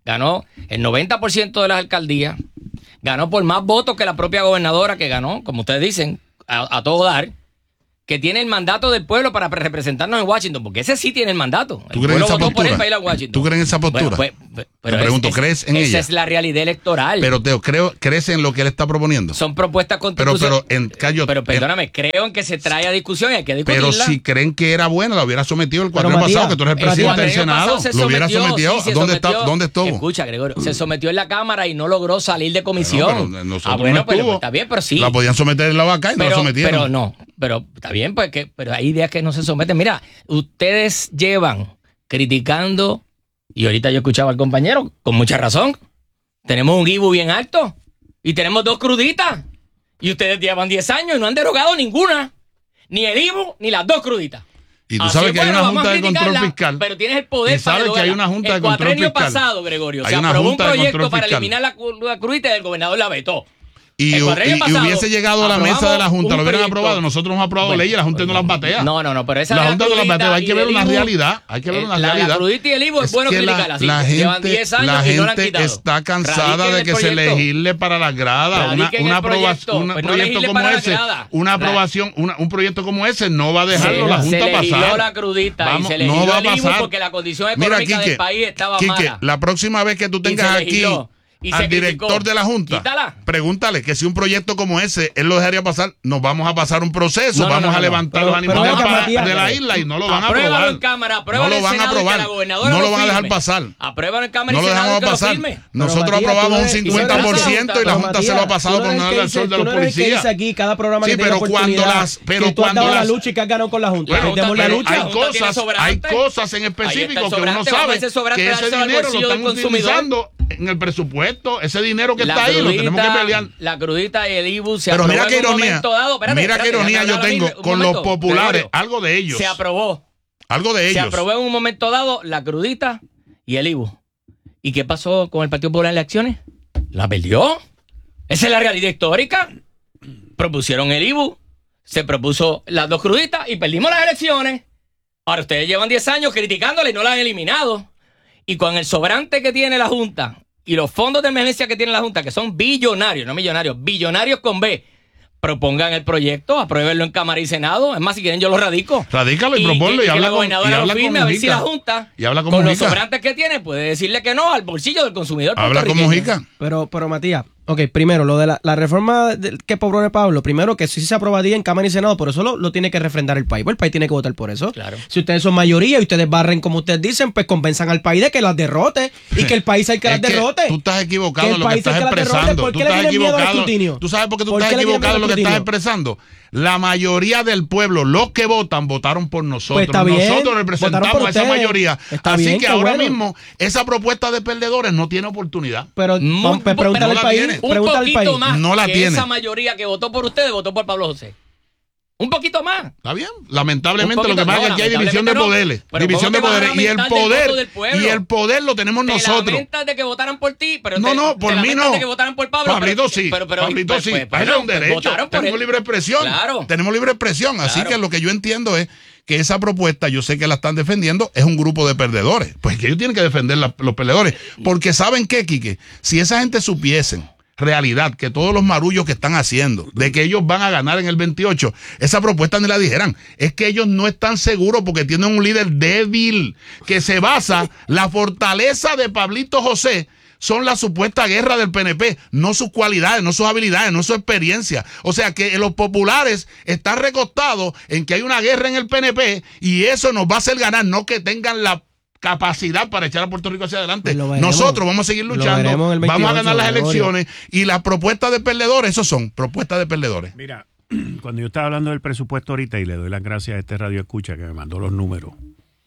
ganó el noventa por ciento de las alcaldías, ganó por más votos que la propia gobernadora, que ganó, como ustedes dicen, a, a todo dar, que tiene el mandato del pueblo para representarnos en Washington, porque ese sí tiene el mandato. El ¿Tú crees en pueblo esa votó por él postura? para ir a Washington. ¿Tú crees en esa postura? Bueno, pues, pues, pero Te pregunto, es- ¿crees en esa ella? es la realidad electoral. Pero Teo, creo, ¿crees en lo que él está proponiendo? Son propuestas Pero, constitucionales. pero, en, Cayo, Pero perdóname, creo en que se trae a discusión y hay que discutirla. Pero si creen que era buena, la hubiera sometido el Pero, cuadro Matías, pasado, que tú eres el el presidente del cuatrienio Senado. pasado se Lo hubiera sometió, sometido. sí, se ¿Dónde, está, sometió. ¿Dónde estuvo? Escucha, Gregorio, se sometió en la Cámara y no logró salir de comisión. Bueno, pero nosotros ah, bueno, no pero estuvo. está bien, pero sí. La podían someter en la vaca y no la pero, sometieron. pero no, pero está bien, pues que, pero hay ideas que no se someten. Mira, ustedes llevan criticando, y ahorita yo escuchaba al compañero, con mucha razón. Tenemos un I B U bien alto y tenemos dos cruditas. Y ustedes llevan diez años y no han derogado ninguna. Ni el I B U ni las dos cruditas. Y tú Así sabes es, que hay bueno, una vamos junta a de control criticarla, fiscal. Pero tienes el poder Y sabes para que hay derogarla. una junta de El control cuatrenio fiscal. pasado, Gregorio, Hay se una aprobó un junta de proyecto control para fiscal. eliminar la, cu- la crudita y el gobernador la vetó. Y, El y- cuatrenio y pasado, hubiese llegado a la aprobamos mesa de la Junta, un lo hubieran proyecto. aprobado. Nosotros hemos aprobado Bueno, leyes, la Junta no las batea. No, no, no, pero esa La es Junta no las crudita batea. Hay y que ver el una I B U. realidad. Hay que ver Eh, una la, realidad. La crudita y el I B U es, bueno que criticarla. sí, la, la llevan gente, diez años la y no la han gente quitado. está cansada Radiquen de el que se proyecto. legisle para las gradas. Una, Radiquen una el proyecto, aprobación, un pues no proyecto legisle como para las ese, gradas. una La- aprobación, una- un proyecto como ese no va a dejarlo Se- la Junta se legisló pasar. la crudita Vamos, y se legisló no va a el I B U pasar. porque la condición Mira, económica Quique, del país estaba Quique, mala. la próxima vez que tú Y tengas se aquí legisló, y se al criticó. director de la Junta, Quítala. pregúntale que si un proyecto como ese él lo dejaría pasar, nos vamos a pasar un proceso, No, no, vamos no, a no. levantar Pero- los pero animales venga, para- Matías, de la pero- isla y no lo van a Apruébalo aprobar. en Cámara, No apruébalo lo en van a Senado y que aprobar. la gobernadora No lo lo van a dejar firme. pasar. Apruébalo en Cámara No y lo Senado dejamos y que lo pasar. firme. Nosotros Matías, tú aprobamos un eres- cincuenta por ciento y la Pero, Junta se lo ha Matías, pasado tú no por eres no el darle que al sol dice- de tú los no eres el que policías. dice aquí cada programa Sí, que tenga pero cuando oportunidad, las- pero que tú has cuando dado la las- lucha y que has ganado con la Junta. Bueno, que demos la pero lucha. hay La Junta tiene cosas, sobrante. hay cosas en Ahí está el específico que uno sobrante, vamos a sabe ese sobrante que ese dárselo al dinero lo bolsillo del están consumidor. utilizando en el presupuesto. Ese dinero que La está ahí lo crudita, tenemos que pelear. La crudita y el I B U se Pero aprobó mira qué en un ironía. momento dado. Espérate, Mira qué espérate, ironía déjame yo hablar a mí tengo un con momento. los populares. Gregorio, Algo de ellos. Se aprobó. Algo de Se ellos. aprobó en un momento dado la crudita y el I B U. ¿Y qué pasó con el Partido Popular en las elecciones? ¿La perdió? Esa es la realidad histórica. Propusieron el I B U, se propuso las dos cruditas y perdimos las elecciones. Ahora ustedes llevan diez años criticándola y no la han eliminado. Y con el sobrante que tiene la Junta y los fondos de emergencia que tiene la Junta, que son billonarios, no millonarios, billonarios con B, propongan el proyecto, apruébenlo en Cámara y Senado. Es más, si quieren yo lo radico. Radícalo y, Y proponlo que- y, y que habla la con, y gobernadora lo habla firme, con a ver si Mujica. la Junta, Y habla con, con los Mujica. sobrantes que tiene, puede decirle que no al bolsillo del consumidor Habla con puertorriqueño. Mujica. Pero, pero Matías, ok, primero, lo de la, la reforma del- que propone Pablo, primero que sí se aprobaría en Cámara y Senado, por eso lo, lo tiene que refrendar el país, pues el país tiene que votar por eso. Claro. Si ustedes son mayoría y ustedes barren como ustedes dicen, pues convenzan al país de que las derrote y que el país es el que Es las que derrote. tú estás equivocado Que en el lo que país estás es que las derrote. expresando. ¿Por Tú qué le estás tienen miedo al equivocado. escrutinio? Tú sabes por qué tú ¿Por estás qué le tienen equivocado en lo miedo que al estás escrutinio? expresando. La mayoría del pueblo, los que votan, votaron por nosotros. Pues está bien, Nosotros votaron representamos por a esa ustedes. mayoría. Está Así bien, que qué ahora bueno. mismo esa propuesta de perdedores no tiene oportunidad. Pero Muy- vamos, pues, pregúntale no al la país, tiene. Un pregúntale al poquito país. más No la que tiene. esa mayoría que votó por ustedes, votó por Pablo José. Un poquito más. Está bien. Lamentablemente Un lo que poquito, pasa es no, que aquí hay división de lamentablemente poderes. no. Pero división de ¿cómo te vas a poderes. Y el lamentar del poder, voto del pueblo? y el poder lo tenemos Te nosotros. lamentas de que votaran por ti, pero No, te- no, te por mí lamentas no. de que votaran por Pablo. Pablito pero- sí. Pero, pero, Pablito pues, sí. pues, Eso bueno, es un derecho. votaron por Tenemos él. libre expresión. Claro. Tenemos libre expresión. Así Claro. que lo que yo entiendo es que esa propuesta, yo sé que la están defendiendo, es un grupo de perdedores. Pues que ellos tienen que defender la- los perdedores. Porque ¿saben qué, Quique? Si esa gente supiesen realidad, que todos los marullos que están haciendo, de que ellos van a ganar en el veintiocho, esa propuesta ni la dijeran. Es que ellos no están seguros porque tienen un líder débil, que se basa, la fortaleza de Pablito José son la supuesta guerra del P N P, no sus cualidades, no sus habilidades, no su experiencia. O sea que los populares están recostados en que hay una guerra en el P N P y eso nos va a hacer ganar, no que tengan la capacidad para echar a Puerto Rico hacia adelante. Pues lo veremos. Nosotros vamos a seguir Lo luchando, veremos en el vamos a ganar las veintiocho, Gregorio. elecciones y las propuestas de perdedores, esos son propuestas de perdedores. Mira, cuando yo estaba hablando del presupuesto ahorita, y le doy las gracias a este Radio Escucha que me mandó los números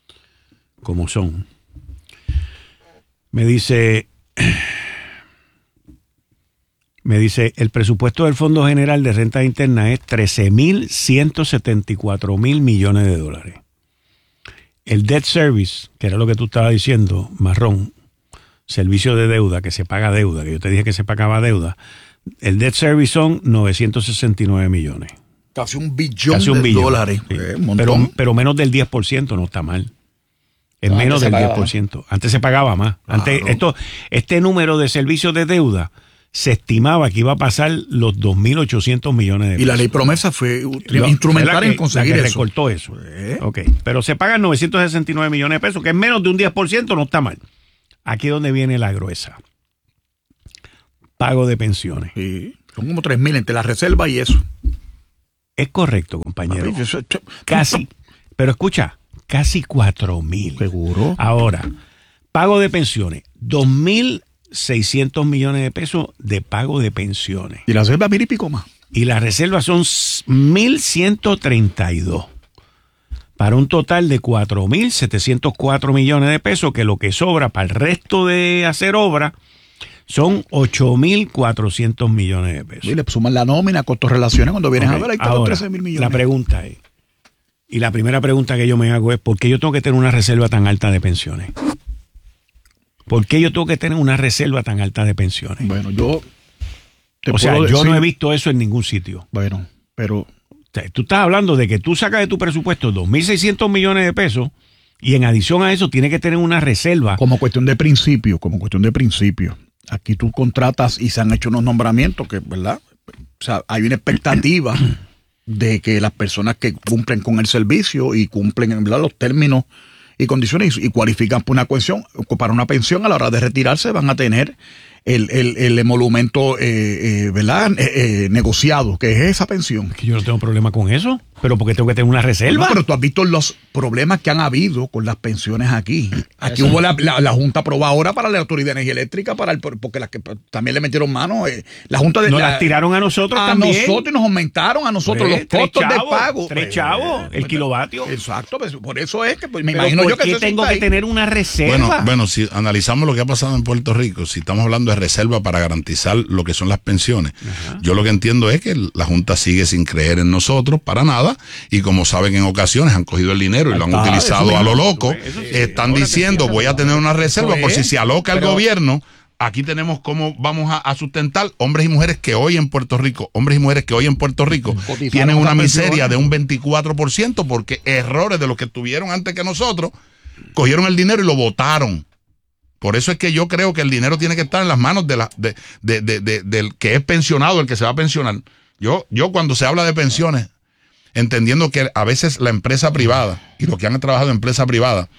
como son, me dice, me dice, el presupuesto del Fondo General de Rentas Internas es trece mil ciento setenta y cuatro mil millones de dólares. El debt service, que era lo que tú estabas diciendo, Marrón, servicio de deuda, que se paga deuda, que yo te dije que se pagaba deuda, el debt service son novecientos sesenta y nueve millones. Casi un billón Casi un de billón, dólares. sí. Eh, un pero, montón. pero menos del diez por ciento no está mal. Es No, menos antes del se diez pagaba por ciento. Antes se pagaba más. Antes, Claro. esto, este número de servicios de deuda se estimaba que iba a pasar los dos mil ochocientos millones de pesos. Y la ley promesa fue Lo- instrumental fue la en que- conseguir la que eso. recortó eso. Ok. Pero se pagan novecientos sesenta y nueve millones de pesos, que es menos de un diez por ciento, no está mal. Aquí es donde viene la gruesa. Pago de pensiones. Sí, son como tres mil entre la reserva y eso. Es correcto, compañero. Papi, eso- eso- Casi. Pero escucha, casi cuatro mil. Seguro. Ahora, pago de pensiones. dos mil seiscientos millones de pesos de pago de pensiones. Y la reserva mil y pico más. Y las reservas son mil ciento treinta y dos. Para un total de cuatro mil setecientos cuatro millones de pesos, que lo que sobra para el resto de hacer obra son ocho mil cuatrocientos millones de pesos. Y le suman la nómina, costos relaciones, cuando vienes Ok, a ver, ahí están los ahora, trece mil millones. la pregunta es, y la primera pregunta que yo me hago es, ¿por qué yo tengo que tener una reserva tan alta de pensiones? ¿Por qué yo tengo que tener una reserva tan alta de pensiones? Bueno, yo te o sea, puedo yo decir- no he visto eso en ningún sitio. Bueno, pero... O sea, tú estás hablando de que tú sacas de tu presupuesto dos mil seiscientos millones de pesos y en adición a eso tienes que tener una reserva. Como cuestión de principio, como cuestión de principio. Aquí tú contratas y se han hecho unos nombramientos que, ¿verdad? O sea, hay una expectativa de que las personas que cumplen con el servicio y cumplen, ¿verdad?, los términos y condiciones y, y cualifican por una pensión, para una pensión a la hora de retirarse van a tener el, el, el emolumento, eh, eh, ¿verdad?, eh, eh, negociado, que es esa pensión. Que yo no tengo problema con eso, pero porque tengo que tener una reserva. No, pero tú has visto los problemas que han habido con las pensiones aquí. Aquí hubo la, la, la Junta aprobadora para la Autoridad de Energía Eléctrica, para el, porque las que también le metieron mano. Eh, la Junta de Nos la- las tiraron a nosotros a también. nosotros y nos aumentaron a nosotros Pues, los tres costos de chavos, pago. tres Pues, chavos, el pues, kilovatio. Exacto, pues, por eso es que pues, me Pero imagino ¿por yo que qué eso tengo está que ahí. tener una reserva? Bueno, bueno, si analizamos lo que ha pasado en Puerto Rico, si estamos hablando de reserva para garantizar lo que son las pensiones, Ajá. yo lo que entiendo es que la Junta sigue sin creer en nosotros para nada y como saben en ocasiones han cogido el dinero y lo han Ah, utilizado eso a lo mismo. loco, Eso sí, están ahora te diciendo empiezan voy a tener una reserva Eso por si es. se aloca el Pero- gobierno. Aquí tenemos cómo vamos a, a sustentar hombres y mujeres que hoy en Puerto Rico, hombres y mujeres que hoy en Puerto Rico Cotizaron tienen una otras miseria pensiones. de un veinticuatro por ciento porque errores de los que tuvieron antes que nosotros, cogieron el dinero y lo botaron. Por eso es que yo creo que el dinero tiene que estar en las manos de la, de, de, de, de- del que es pensionado, el que se va a pensionar. Yo, yo cuando se habla de pensiones, entendiendo que a veces la empresa privada y los que han trabajado en empresa privada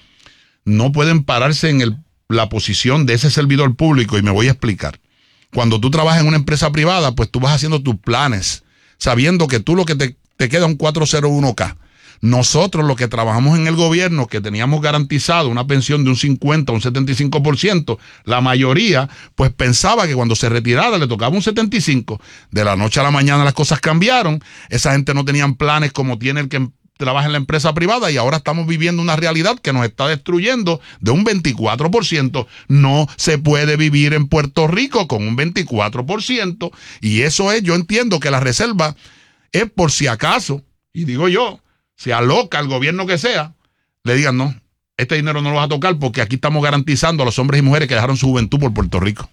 no pueden pararse en el, la posición de ese servidor público, y me voy a explicar. Cuando tú trabajas en una empresa privada, pues tú vas haciendo tus planes, sabiendo que tú lo que te, te queda un cuatrocientos uno K. Nosotros los que trabajamos en el gobierno, que teníamos garantizado una pensión de un cincuenta, un setenta y cinco por ciento, la mayoría pues pensaba que cuando se retirara le tocaba un setenta y cinco. De la noche a la mañana las cosas cambiaron, esa gente no tenían planes como tiene el que trabaja en la empresa privada y ahora estamos viviendo una realidad que nos está destruyendo de un veinticuatro por ciento. No se puede vivir en Puerto Rico con un veinticuatro por ciento y eso es, yo entiendo que la reserva es por si acaso, y digo yo, se aloca el gobierno que sea, le digan no, este dinero no lo vas a tocar porque aquí estamos garantizando a los hombres y mujeres que dejaron su juventud por Puerto Rico.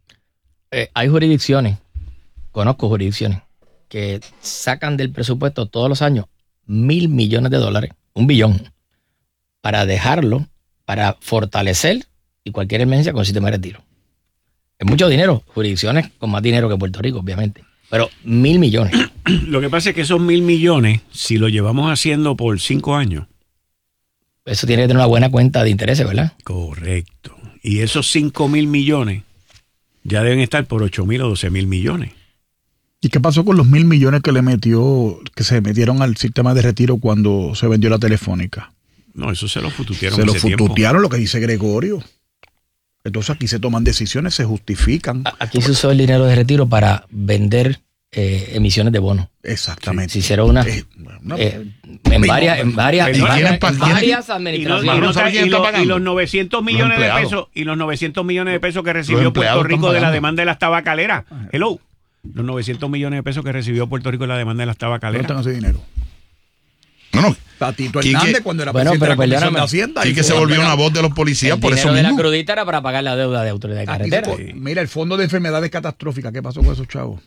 Eh, hay jurisdicciones, conozco jurisdicciones, que sacan del presupuesto todos los años mil millones de dólares, un billón, para dejarlo, para fortalecer y cualquier emergencia con el sistema de retiro. Es mucho dinero, jurisdicciones con más dinero que Puerto Rico, obviamente, pero mil millones. Lo que pasa es que esos mil millones, si lo llevamos haciendo por cinco años. Eso tiene que tener una buena cuenta de intereses, ¿verdad? Correcto. Y esos cinco mil millones ya deben estar por ocho mil o doce mil millones. ¿Y qué pasó con los mil millones que le metió, que se metieron al sistema de retiro cuando se vendió la telefónica? No, eso se lo fututearon. Se lo hace tiempo. fututearon, lo que dice Gregorio. Entonces aquí se toman decisiones, se justifican. Aquí se usó el dinero de retiro para vender eh, emisiones de bonos. Exactamente. Se hicieron una, Eh, una- eh, en varias, en varias, en Perdona, varias, ¿quién pa- en quién- varias Y, los, y, administraciones. los- ¿sabe quién y está los- pagando? y los novecientos millones de empleados. pesos y los novecientos millones de pesos que recibió Los empleados Puerto Rico están de la pagando. demanda de las tabacaleras. Hello. Los novecientos millones de pesos que recibió Puerto Rico de la demanda de las ¿Dónde tabacaleras. están ese dinero? No, no, Tatito Quique- Hernández cuando era Bueno, presidente de la pero Comisión de perdóname. Hacienda. y que se fue- volvió una voz de los policías El por eso dinero de la mismo. crudita era para pagar la deuda de autoridad de Aquí carretera. se- Mira, el Fondo de Enfermedades Catastróficas, ¿qué pasó con esos chavos?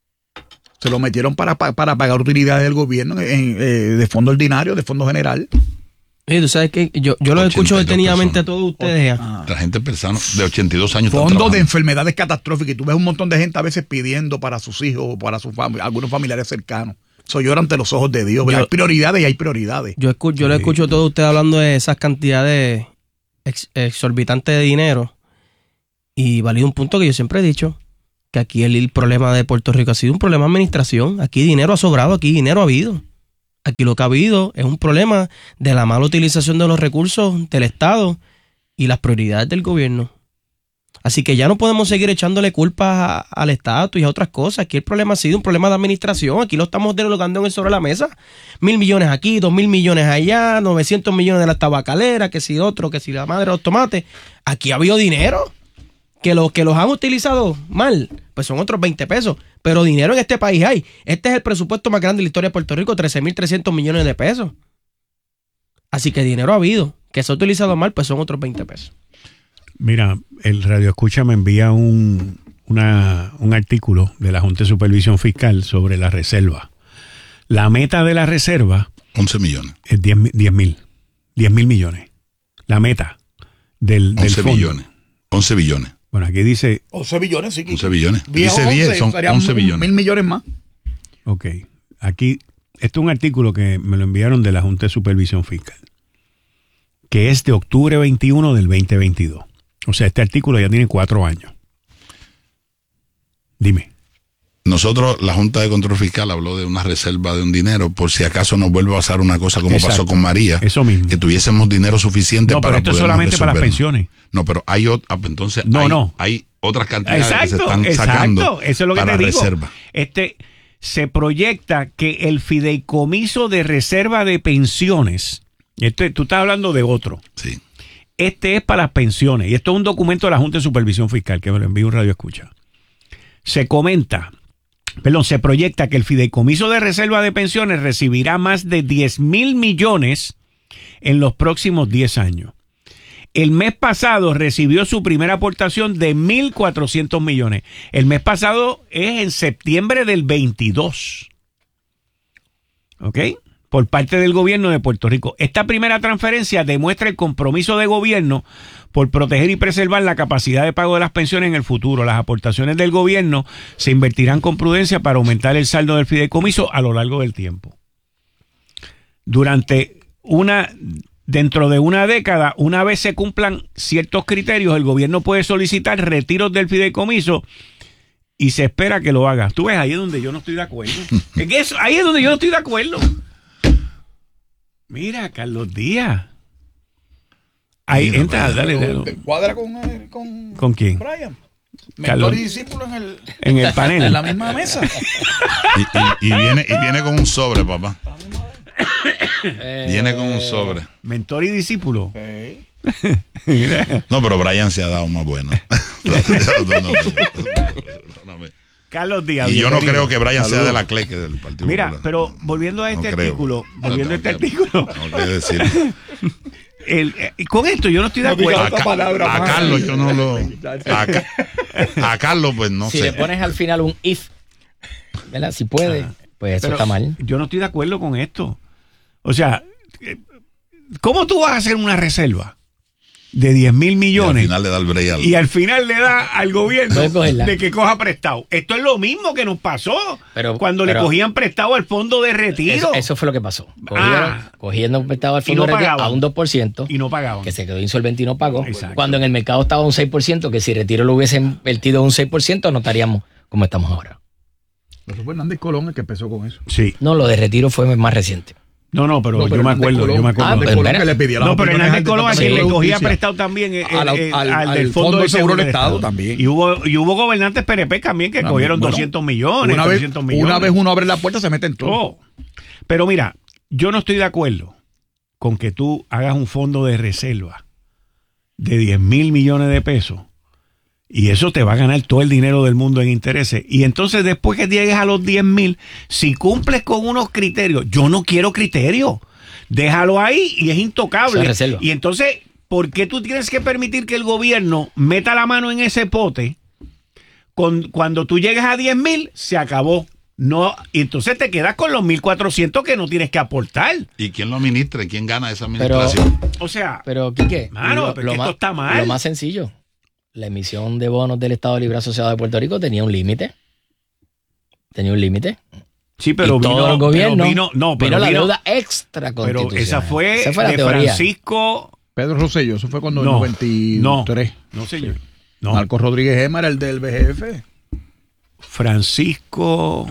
Se lo metieron para, pa- para pagar utilidades del gobierno en, eh, de fondo ordinario, de fondo general. Y tú sabes que yo, yo lo escucho detenidamente a todos ustedes. Ah. La gente persona de ochenta y dos años. Fondo de enfermedades catastróficas. Y tú ves un montón de gente a veces pidiendo para sus hijos o para sus fam- algunos familiares cercanos. Eso llora ante los ojos de Dios. Yo, hay prioridades y hay prioridades. Yo, escu- yo sí. lo escucho a todos ustedes hablando de esas cantidades ex- exorbitantes de dinero. Y valido un punto que yo siempre he dicho. Que aquí el, el problema de Puerto Rico ha sido un problema de administración. Aquí dinero ha sobrado, aquí dinero ha habido. Aquí lo que ha habido es un problema de la mala utilización de los recursos del Estado y las prioridades del gobierno. Así que ya no podemos seguir echándole culpas al Estado y a otras cosas. Aquí el problema ha sido un problema de administración. Aquí lo estamos derogando sobre la mesa. Mil millones aquí, dos mil millones allá, novecientos millones de las tabacaleras, que si otro, que si la madre de los tomates. Aquí ha habido dinero. Que los que los han utilizado mal, pues son otros veinte pesos. Pero dinero en este país hay. Este es el presupuesto más grande de la historia de Puerto Rico, trece mil trescientos millones de pesos. Así que dinero ha habido. Que se ha utilizado mal, pues son otros veinte pesos. Mira, el Radio Escucha me envía un, una, un artículo de la Junta de Supervisión Fiscal sobre la reserva. La meta de la reserva... once millones. Es diez mil. diez mil millones. La meta del, del once fondo. billones. once billones. Bueno, aquí dice... once billones, sí. once billones. Dice Dice diez, son once billones. Mil millones más. Ok. Aquí, este es un artículo que me lo enviaron de la Junta de Supervisión Fiscal, que es de octubre veintiuno del veinte veintidós. O sea, este artículo ya tiene cuatro años. Dime. Nosotros, la Junta de Control Fiscal habló de una reserva de un dinero por si acaso nos vuelve a pasar una cosa como Exacto. pasó con María. Eso mismo. Que tuviésemos dinero suficiente No, pero para esto es podernos solamente para las resolvernos. pensiones. No, pero hay otra, entonces No, hay, no. hay otras cantidades Exacto, que se están exacto. sacando Eso es lo que para te digo. reserva. Este, se proyecta que el fideicomiso de reserva de pensiones, este, tú estás hablando de otro. Sí. Este es para las pensiones. Y esto es un documento de la Junta de Supervisión Fiscal que me lo envió un Radio Escucha. Se comenta, perdón, se proyecta que el fideicomiso de reserva de pensiones recibirá más de diez mil millones en los próximos diez años. El mes pasado recibió su primera aportación de mil cuatrocientos millones. El mes pasado es en septiembre del veintidós. ¿Ok? Por parte del gobierno de Puerto Rico. Esta primera transferencia demuestra el compromiso de gobierno por proteger y preservar la capacidad de pago de las pensiones en el futuro. Las aportaciones del gobierno se invertirán con prudencia para aumentar el saldo del fideicomiso a lo largo del tiempo. Durante una, dentro de una década, una vez se cumplan ciertos criterios, el gobierno puede solicitar retiros del fideicomiso y se espera que lo haga. Tú ves, ahí es donde yo no estoy de acuerdo. Es que eso, ahí es donde yo no estoy de acuerdo. Mira, Carlos Díaz. Ahí Mira, entra, pero, dale, pero, dale. ¿te cuadra con, eh, con, ¿Con quién? Brian? Carlos. Mentor y discípulo en el, En el panel. en la misma mesa. Y, y- y viene, y viene con un sobre, papá. Viene con un sobre. Mentor y discípulo. No, pero Brian se ha dado más bueno. No, no, no, no, no. Carlos Díaz. Y yo no bienvenido. creo que Brian sea Saludos. de la cleque del Partido Mira, Popular. pero volviendo a este No creo. artículo, volviendo a este No, tengo artículo, Tengo que decir. el- eh, con esto yo no estoy de No digas acuerdo. otra palabra A más. Carlos yo no lo... A, Ca- a Carlos pues no si sé. le pones al final un if, ¿verdad? Si puede, pues eso Pero está mal. Yo no estoy de acuerdo con esto. O sea, eh, ¿cómo tú vas a hacer una reserva de diez mil Y al millones final le da el break al... y al final le da al gobierno Puede cogerla. de que coja prestado? Esto es lo mismo que nos pasó Pero- cuando pero- le cogían prestado al fondo de retiro. Eso, eso fue lo que pasó. Cogieron, Ah. cogiendo prestado al Y fondo no de retiro pagaban. a un dos por ciento. Y no pagaban. Que se quedó insolvente y no pagó. Exacto. Cuando en el mercado estaba un seis por ciento, que si retiro lo hubiese invertido un seis por ciento, no estaríamos como estamos ahora. Pero fue Hernández Colón el que empezó con eso. Sí. No, lo de retiro fue más reciente. No, no, pero No, pero yo me Hernández acuerdo, Colón- yo me acuerdo. Ah, pues, Colón mira. que le pedía las No, pero opiniones Hernández al Colón a quien le Departamento de cogía Justicia. prestado también el, Al- el- al- al al del Fondo de Seguro del del Estado también. Y hubo, y hubo gobernantes P N P también que Ah, cogieron bueno, doscientos millones, Una vez, trescientos millones. una vez uno abre la puerta, se mete en todo. Oh. Pero mira, yo no estoy de acuerdo con que tú hagas un fondo de reserva de diez mil millones de pesos y eso te va a ganar todo el dinero del mundo en intereses. Y entonces después que llegues a los diez mil, si cumples con unos criterios, yo no quiero criterios, déjalo ahí y es intocable. Eso es reserva. Y entonces, ¿por qué tú tienes que permitir que el gobierno meta la mano en ese pote? Con, cuando tú llegues a diez mil, se acabó. No, y entonces te quedas con los mil cuatrocientos que no tienes que aportar. ¿Y quién lo administra? ¿Y quién gana esa administración? Pero, o sea, pero Quique, mano, lo, pero lo esto más, está mal. Lo más sencillo, la emisión de bonos del Estado Libre Asociado de Puerto Rico tenía un límite. Tenía un límite. Sí, pero y vino, todo el gobierno, pero vino, no, pero vino la vino, deuda extra constitucional. Pero esa fue, esa fue la de teoría. Francisco Pedro Rosselló, eso fue cuando no, en noventa y tres. No, no señor. No. Marcos Rodríguez Gema era el del B G F. Francisco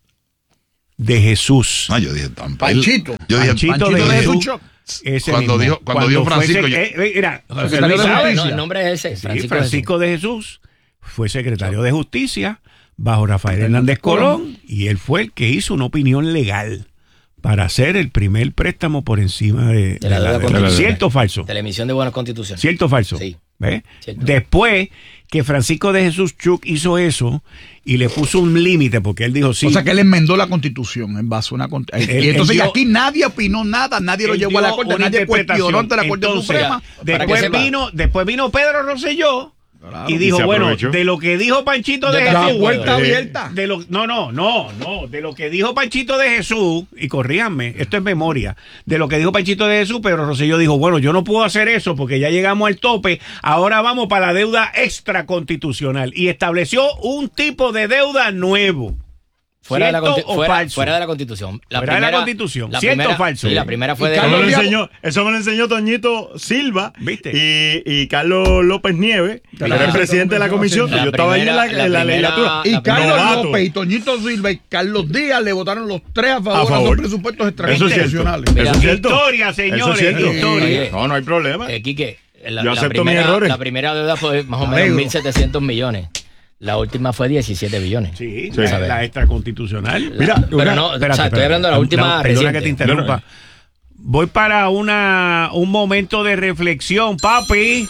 de Jesús. No, yo dije tan Panchito. Yo dije Panchito, Panchito de de Jesús. Jesús. Ese Cuando mismo. dijo, cuando dijo Francisco, fue, yo, eh, eh, mira, secretario de sabe, Justicia. No, el nombre es ese, sí, Francisco, Francisco de Jesús fue secretario de Justicia bajo Rafael Hernández Colón y él fue el que hizo una opinión legal para hacer el primer préstamo por encima de, de la deuda de la, de, ¿cierto o falso? De la emisión de bonos constitucionales. ¿Cierto o falso? Sí. ¿Ves? Cierto. Después que Francisco de Jesús Chuck hizo eso y le puso un límite porque él dijo sí. O sea que él enmendó la constitución en base a una constitución. Y entonces dio, aquí nadie opinó nada, nadie lo llevó a la corte, nadie cuestionó ante la Corte entonces, Suprema. Después vino, después vino Pedro Rosselló. Claro, y dijo, y bueno, aprovechó. De lo que dijo Panchito de, de Jesús. La puerta abierta. De lo, no, no, no, no. De lo que dijo Panchito de Jesús, y corríjanme, esto es memoria. De lo que dijo Panchito de Jesús, Pedro Rosselló dijo, bueno, yo no puedo hacer eso porque ya llegamos al tope. Ahora vamos para la deuda extraconstitucional. Y estableció un tipo de deuda nuevo. Fuera de, la fuera, fuera de la Constitución. La fuera primera, de la Constitución. La ¿Cierto primera, o falso? Sí, la primera fue de eso, la me lo enseñó, eso me lo enseñó Toñito Silva. ¿Viste? Y, y Carlos López Nieves, que era el presidente de la comisión. La yo primera, estaba ahí en la, la en la primera, legislatura. Y Carlos Novato. López y Toñito Silva y Carlos Díaz le votaron los tres a favor, a favor. a los presupuestos extraconstitucionales. Eso es cierto. Historia, señores. Eso es cierto. Historia. No, no hay problema. Eh, Quique, la, yo la acepto primera, mis errores. La primera deuda fue más o menos mil setecientos millones. La última fue diecisiete billones. Sí, sí. La, la extraconstitucional. Mira, pero una, no, espérate, o sea, estoy hablando de la última. No, perdona que te interrumpa. No, no. Voy para una un momento de reflexión, papi.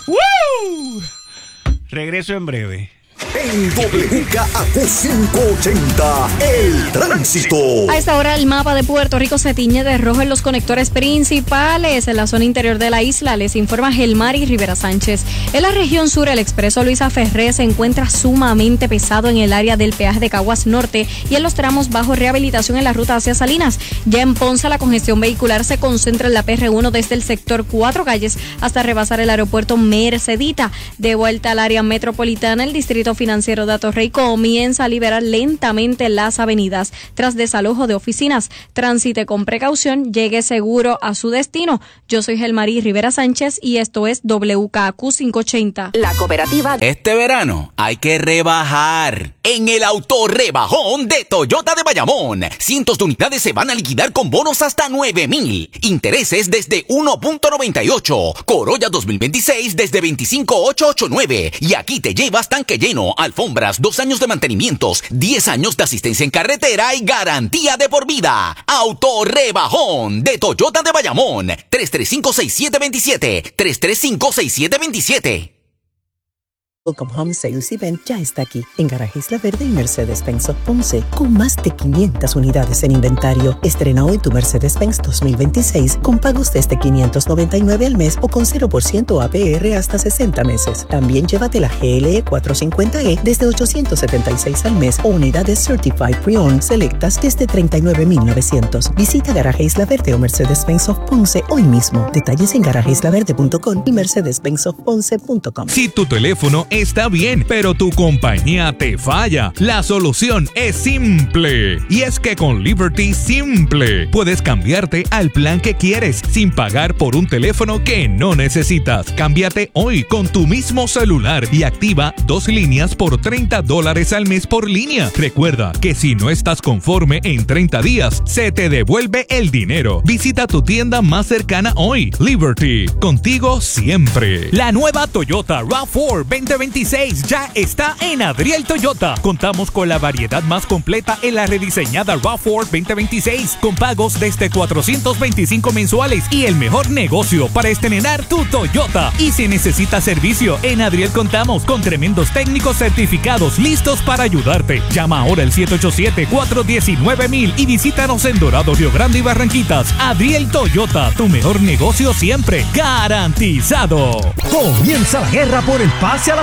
¡Woo! Regreso en breve. En W K A Q quinientos ochenta, el tránsito. A esta hora el mapa de Puerto Rico se tiñe de rojo en los conectores principales en la zona interior de la isla, les informa Gelmari Rivera Sánchez. En la región sur, el expreso Luisa Ferré se encuentra sumamente pesado en el área del peaje de Caguas Norte y en los tramos bajo rehabilitación en la ruta hacia Salinas. Ya en Ponce, la congestión vehicular se concentra en la P R uno desde el sector Cuatro Calles hasta rebasar el aeropuerto Mercedita. De vuelta al área metropolitana, el distrito financiero de Atorrey comienza a liberar lentamente las avenidas tras desalojo de oficinas. Transite con precaución, llegue seguro a su destino. Yo soy Gelmari Rivera Sánchez y esto es W K A Q quinientos ochenta. La cooperativa. Este verano hay que rebajar. En el autorrebajón de Toyota de Bayamón, cientos de unidades se van a liquidar con bonos hasta nueve mil. Intereses desde uno punto noventa y ocho. Corolla dos mil veintiséis desde veinticinco mil ochocientos ochenta y nueve. Y aquí te llevas tanque lleno, alfombras, dos años de mantenimientos, diez años de asistencia en carretera y garantía de por vida. Autorrebajón de Toyota de Bayamón. tres tres cinco, seis siete dos siete. tres tres cinco, seis siete dos siete. Welcome Home Sales Event ya está aquí en Garaje Isla Verde y Mercedes-Benz of Ponce con más de quinientas unidades en inventario. Estrena hoy tu Mercedes-Benz dos mil veintiséis con pagos desde quinientos noventa y nueve al mes o con cero por ciento A P R hasta sesenta meses. También llévate la G L E cuatrocientos cincuenta E desde ochocientos setenta y seis al mes o unidades Certified Pre-Owned selectas desde treinta y nueve mil novecientos. Visita Garaje Isla Verde o Mercedes-Benz of Ponce hoy mismo. Detalles en garaje isla verde punto com y mercedes benz of ponce punto com. Si tu teléfono está bien, pero tu compañía te falla, la solución es simple. Y es que con Liberty Simple puedes cambiarte al plan que quieres sin pagar por un teléfono que no necesitas. Cámbiate hoy con tu mismo celular y activa dos líneas por treinta dólares al mes por línea. Recuerda que si no estás conforme en treinta días, se te devuelve el dinero. Visita tu tienda más cercana hoy. Liberty, contigo siempre. La nueva Toyota RAV cuatro veinte veintiséis ya está en Adriel Toyota. Contamos con la variedad más completa en la rediseñada RAV cuatro veinte veintiséis con pagos desde cuatrocientos veinticinco mensuales y el mejor negocio para estrenar tu Toyota. Y si necesitas servicio, en Adriel contamos con tremendos técnicos certificados listos para ayudarte. Llama ahora al siete ocho siete, cuatro uno nueve mil y visítanos en Dorado, Río Grande y Barranquitas. Adriel Toyota, tu mejor negocio siempre garantizado. Comienza la guerra por el pase a la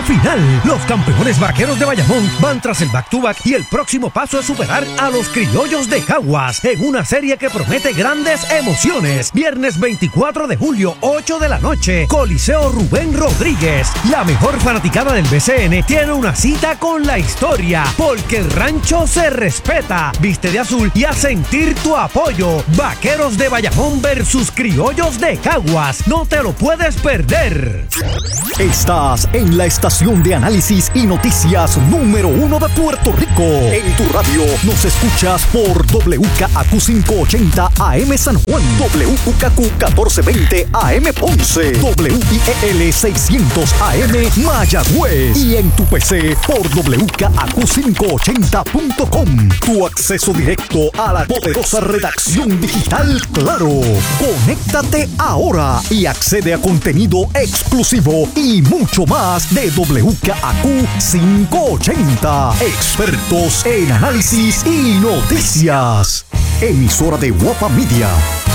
final. Los campeones vaqueros de Bayamón van tras el back-to-back y el próximo paso es superar a los criollos de Caguas en una serie que promete grandes emociones. Viernes veinticuatro de julio, ocho de la noche, Coliseo Rubén Rodríguez. La mejor fanaticada del B C N tiene una cita con la historia, porque el rancho se respeta. Viste de azul y a sentir tu apoyo. Vaqueros de Bayamón versus criollos de Caguas. No te lo puedes perder. Estás en la estación de análisis y noticias número uno de Puerto Rico. En tu radio nos escuchas por W K A Q quinientos ochenta A M San Juan, W K A Q catorce veinte A M Ponce, W I E L seiscientos A M Mayagüez y en tu P C por W K A Q quinientos ochenta punto com. Tu acceso directo a la poderosa redacción digital Claro. Conéctate ahora y accede a contenido exclusivo y mucho más de W K A Q quinientos ochenta. Expertos en análisis y noticias. Emisora de Guapa Media.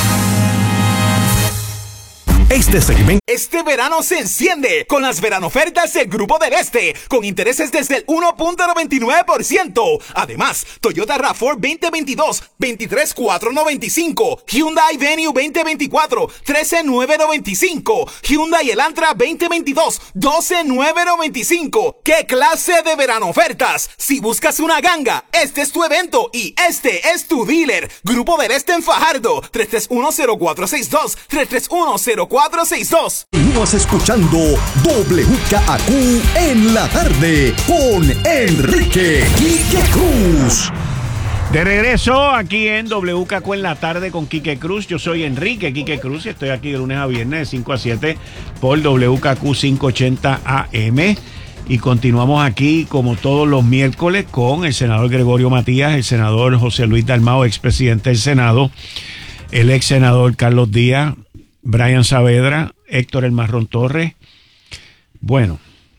Este segmento. Este verano se enciende con las veranofertas del Grupo del Este, con intereses desde el uno punto noventa y nueve por ciento. Además, Toyota RAV cuatro veinte veintidós, veintitrés mil cuatrocientos noventa y cinco, Hyundai Venue veinte veinticuatro, trece mil novecientos noventa y cinco, Hyundai Elantra veinte veintidós, doce mil novecientos noventa y cinco. ¡Qué clase de veranofertas! Si buscas una ganga, este es tu evento y este es tu dealer. Grupo del Este en Fajardo, tres tres uno cero cuatro seis dos, tres tres uno cero cuatro seis dos. Continúas escuchando W K A Q en la tarde con Enrique Quique Cruz. De regreso aquí en W K Q en la tarde con Quique Cruz. Yo soy Enrique Quique Cruz y estoy aquí de lunes a viernes de cinco a siete por W K Q quinientos ochenta A M. Y continuamos aquí como todos los miércoles con el senador Gregorio Matías, el senador José Luis Dalmau, expresidente del Senado, el ex senador Carlos Díaz, Brian Saavedra, Héctor El Marrón Torres. Bueno,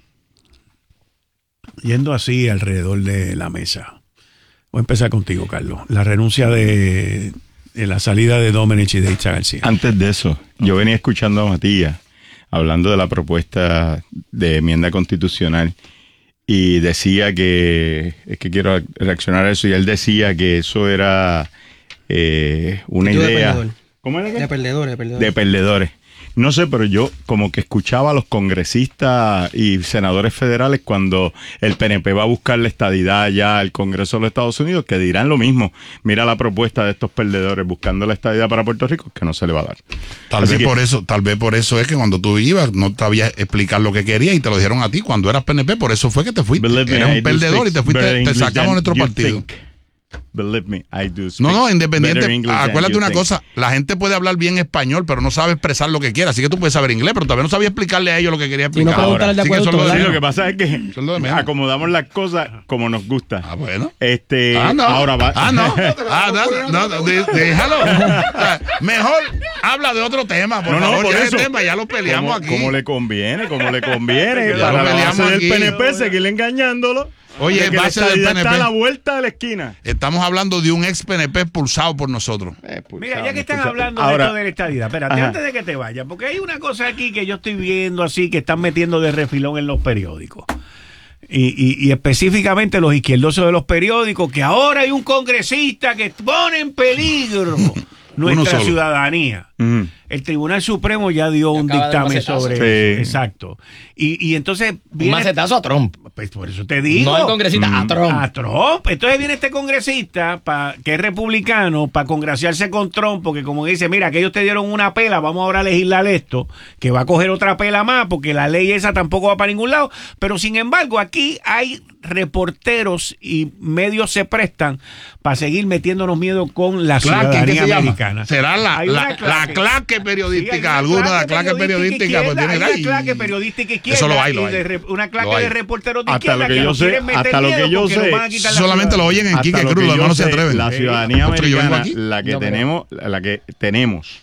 yendo así alrededor de la mesa. Voy a empezar contigo, Carlos. La renuncia de, de la salida de Domenech y de Itza García. Antes de eso, yo venía escuchando a Matías hablando de la propuesta de enmienda constitucional y decía que, es que quiero reaccionar a eso, y él decía que eso era eh, una idea... ¿Cómo era? De perdedores, de perdedores. De perdedores. No sé, pero yo como que escuchaba a los congresistas y senadores federales cuando el P N P va a buscar la estadidad ya al Congreso de los Estados Unidos, que dirán lo mismo. Mira la propuesta de estos perdedores buscando la estadidad para Puerto Rico, que no se le va a dar. Tal Así vez que, por eso, tal vez por eso es que cuando tú ibas no sabías explicar lo que querías y te lo dijeron a ti cuando eras P N P, por eso fue que te fuiste. Eres un perdedor y te fuiste, te sacamos de nuestro partido. Think. Believe me, I do no, no, independiente. Acuérdate una think. cosa, la gente puede hablar bien español, pero no sabe expresar lo que quiere. Así que tú puedes saber inglés, pero todavía no sabía explicarle a ellos lo que quería explicar. Y no Ahora, de sí que eso lo, de sí, lo que pasa es que acomodamos las cosas como nos gusta. Ah, bueno. Este, ah, no. Ahora va. Ah, no. Ah, no, no, no de, déjalo. O sea, mejor habla de otro tema, por no, favor. No, por ya eso. Tema, ya lo peleamos como, aquí. Como le conviene, como le conviene. Ya para lo peleamos la base aquí. del P N P, seguirle engañándolo. Oye, de base del P N P. Está a la vuelta de la esquina. Estamos hablando de un ex P N P expulsado por nosotros. Eh, expulsado, Mira, ya que están expulsado. hablando Ahora, de esto de la estadidad, espérate, ajá. antes de que te vayas, porque hay una cosa aquí que yo estoy viendo así que están metiendo de refilón en los periódicos. Y, y, y específicamente los izquierdosos de los periódicos, que ahora hay un congresista que pone en peligro nuestra ciudadanía. Uh-huh. El Tribunal Supremo ya dio un dictamen sobre sí. eso. Exacto. Y, y entonces viene... Un macetazo a Trump. Pues por eso te digo. No al congresista, mm. a Trump. A Trump. Entonces viene este congresista pa, que es republicano para congraciarse con Trump, porque como dice, mira, que ellos te dieron una pela, vamos ahora a legislar esto, que va a coger otra pela más, porque la ley esa tampoco va para ningún lado. Pero sin embargo, aquí hay reporteros y medios se prestan para seguir metiéndonos miedo con la Claque, ciudadanía americana. Será la, la, la claque periodística, sí, alguna de las claques periodísticas pues tienen ahí. Una claque periodística izquierda. Eso lo hay, lo hay. De, una claque lo hay. de reporteros de hasta izquierda lo que, que yo nos sé, quieren meter hasta lo miedo que yo porque sé, nos van a quitar la solamente lo oyen en Quique Cruz, los demás no se atreven. La ciudadanía sí. americana, la que no, tenemos, la que tenemos,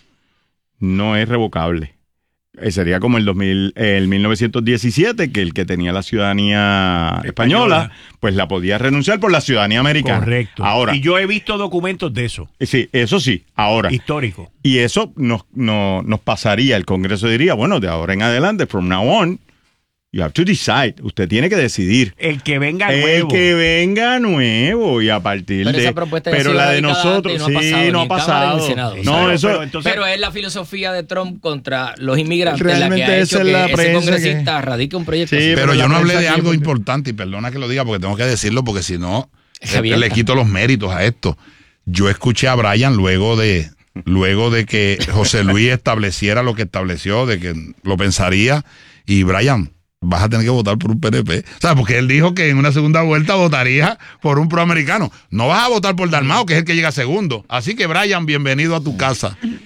no es revocable. Sería como el dos mil, el mil novecientos diecisiete, que el que tenía la ciudadanía española, española, pues la podía renunciar por la ciudadanía americana. Correcto. Ahora, y yo he visto documentos de eso. Sí, eso sí. Ahora. Histórico. Y eso nos, nos, nos pasaría, el Congreso diría, bueno, de ahora en adelante, from now on, You have to decide. Usted tiene que decidir. El que venga El nuevo. que venga nuevo y a partir Pero de... esa propuesta ya ha pero sido la de radicada nosotros, antes y no ha sí, pasado no ni ha en Cámara ni en pasado. Senado. No, Pero- eso... pero, entonces- pero es la filosofía de Trump contra los inmigrantes la que Realmente ha esa hecho es que la ese prensa congresista que- radique un proyecto. Sí, así. Pero la yo no hablé prensa de aquí algo porque- importante, y perdona que lo diga porque tengo que decirlo, porque si no, Es le, abierta. le quito los méritos a esto. Yo escuché a Brian luego de, luego de que José Luis estableciera lo que estableció, de que lo pensaría, y Brian, vas a tener que votar por un P N P. O sea, porque él dijo que en una segunda vuelta votaría por un proamericano. No vas a votar por Dalmau, que es el que llega segundo. Así que, Brian, bienvenido a tu casa.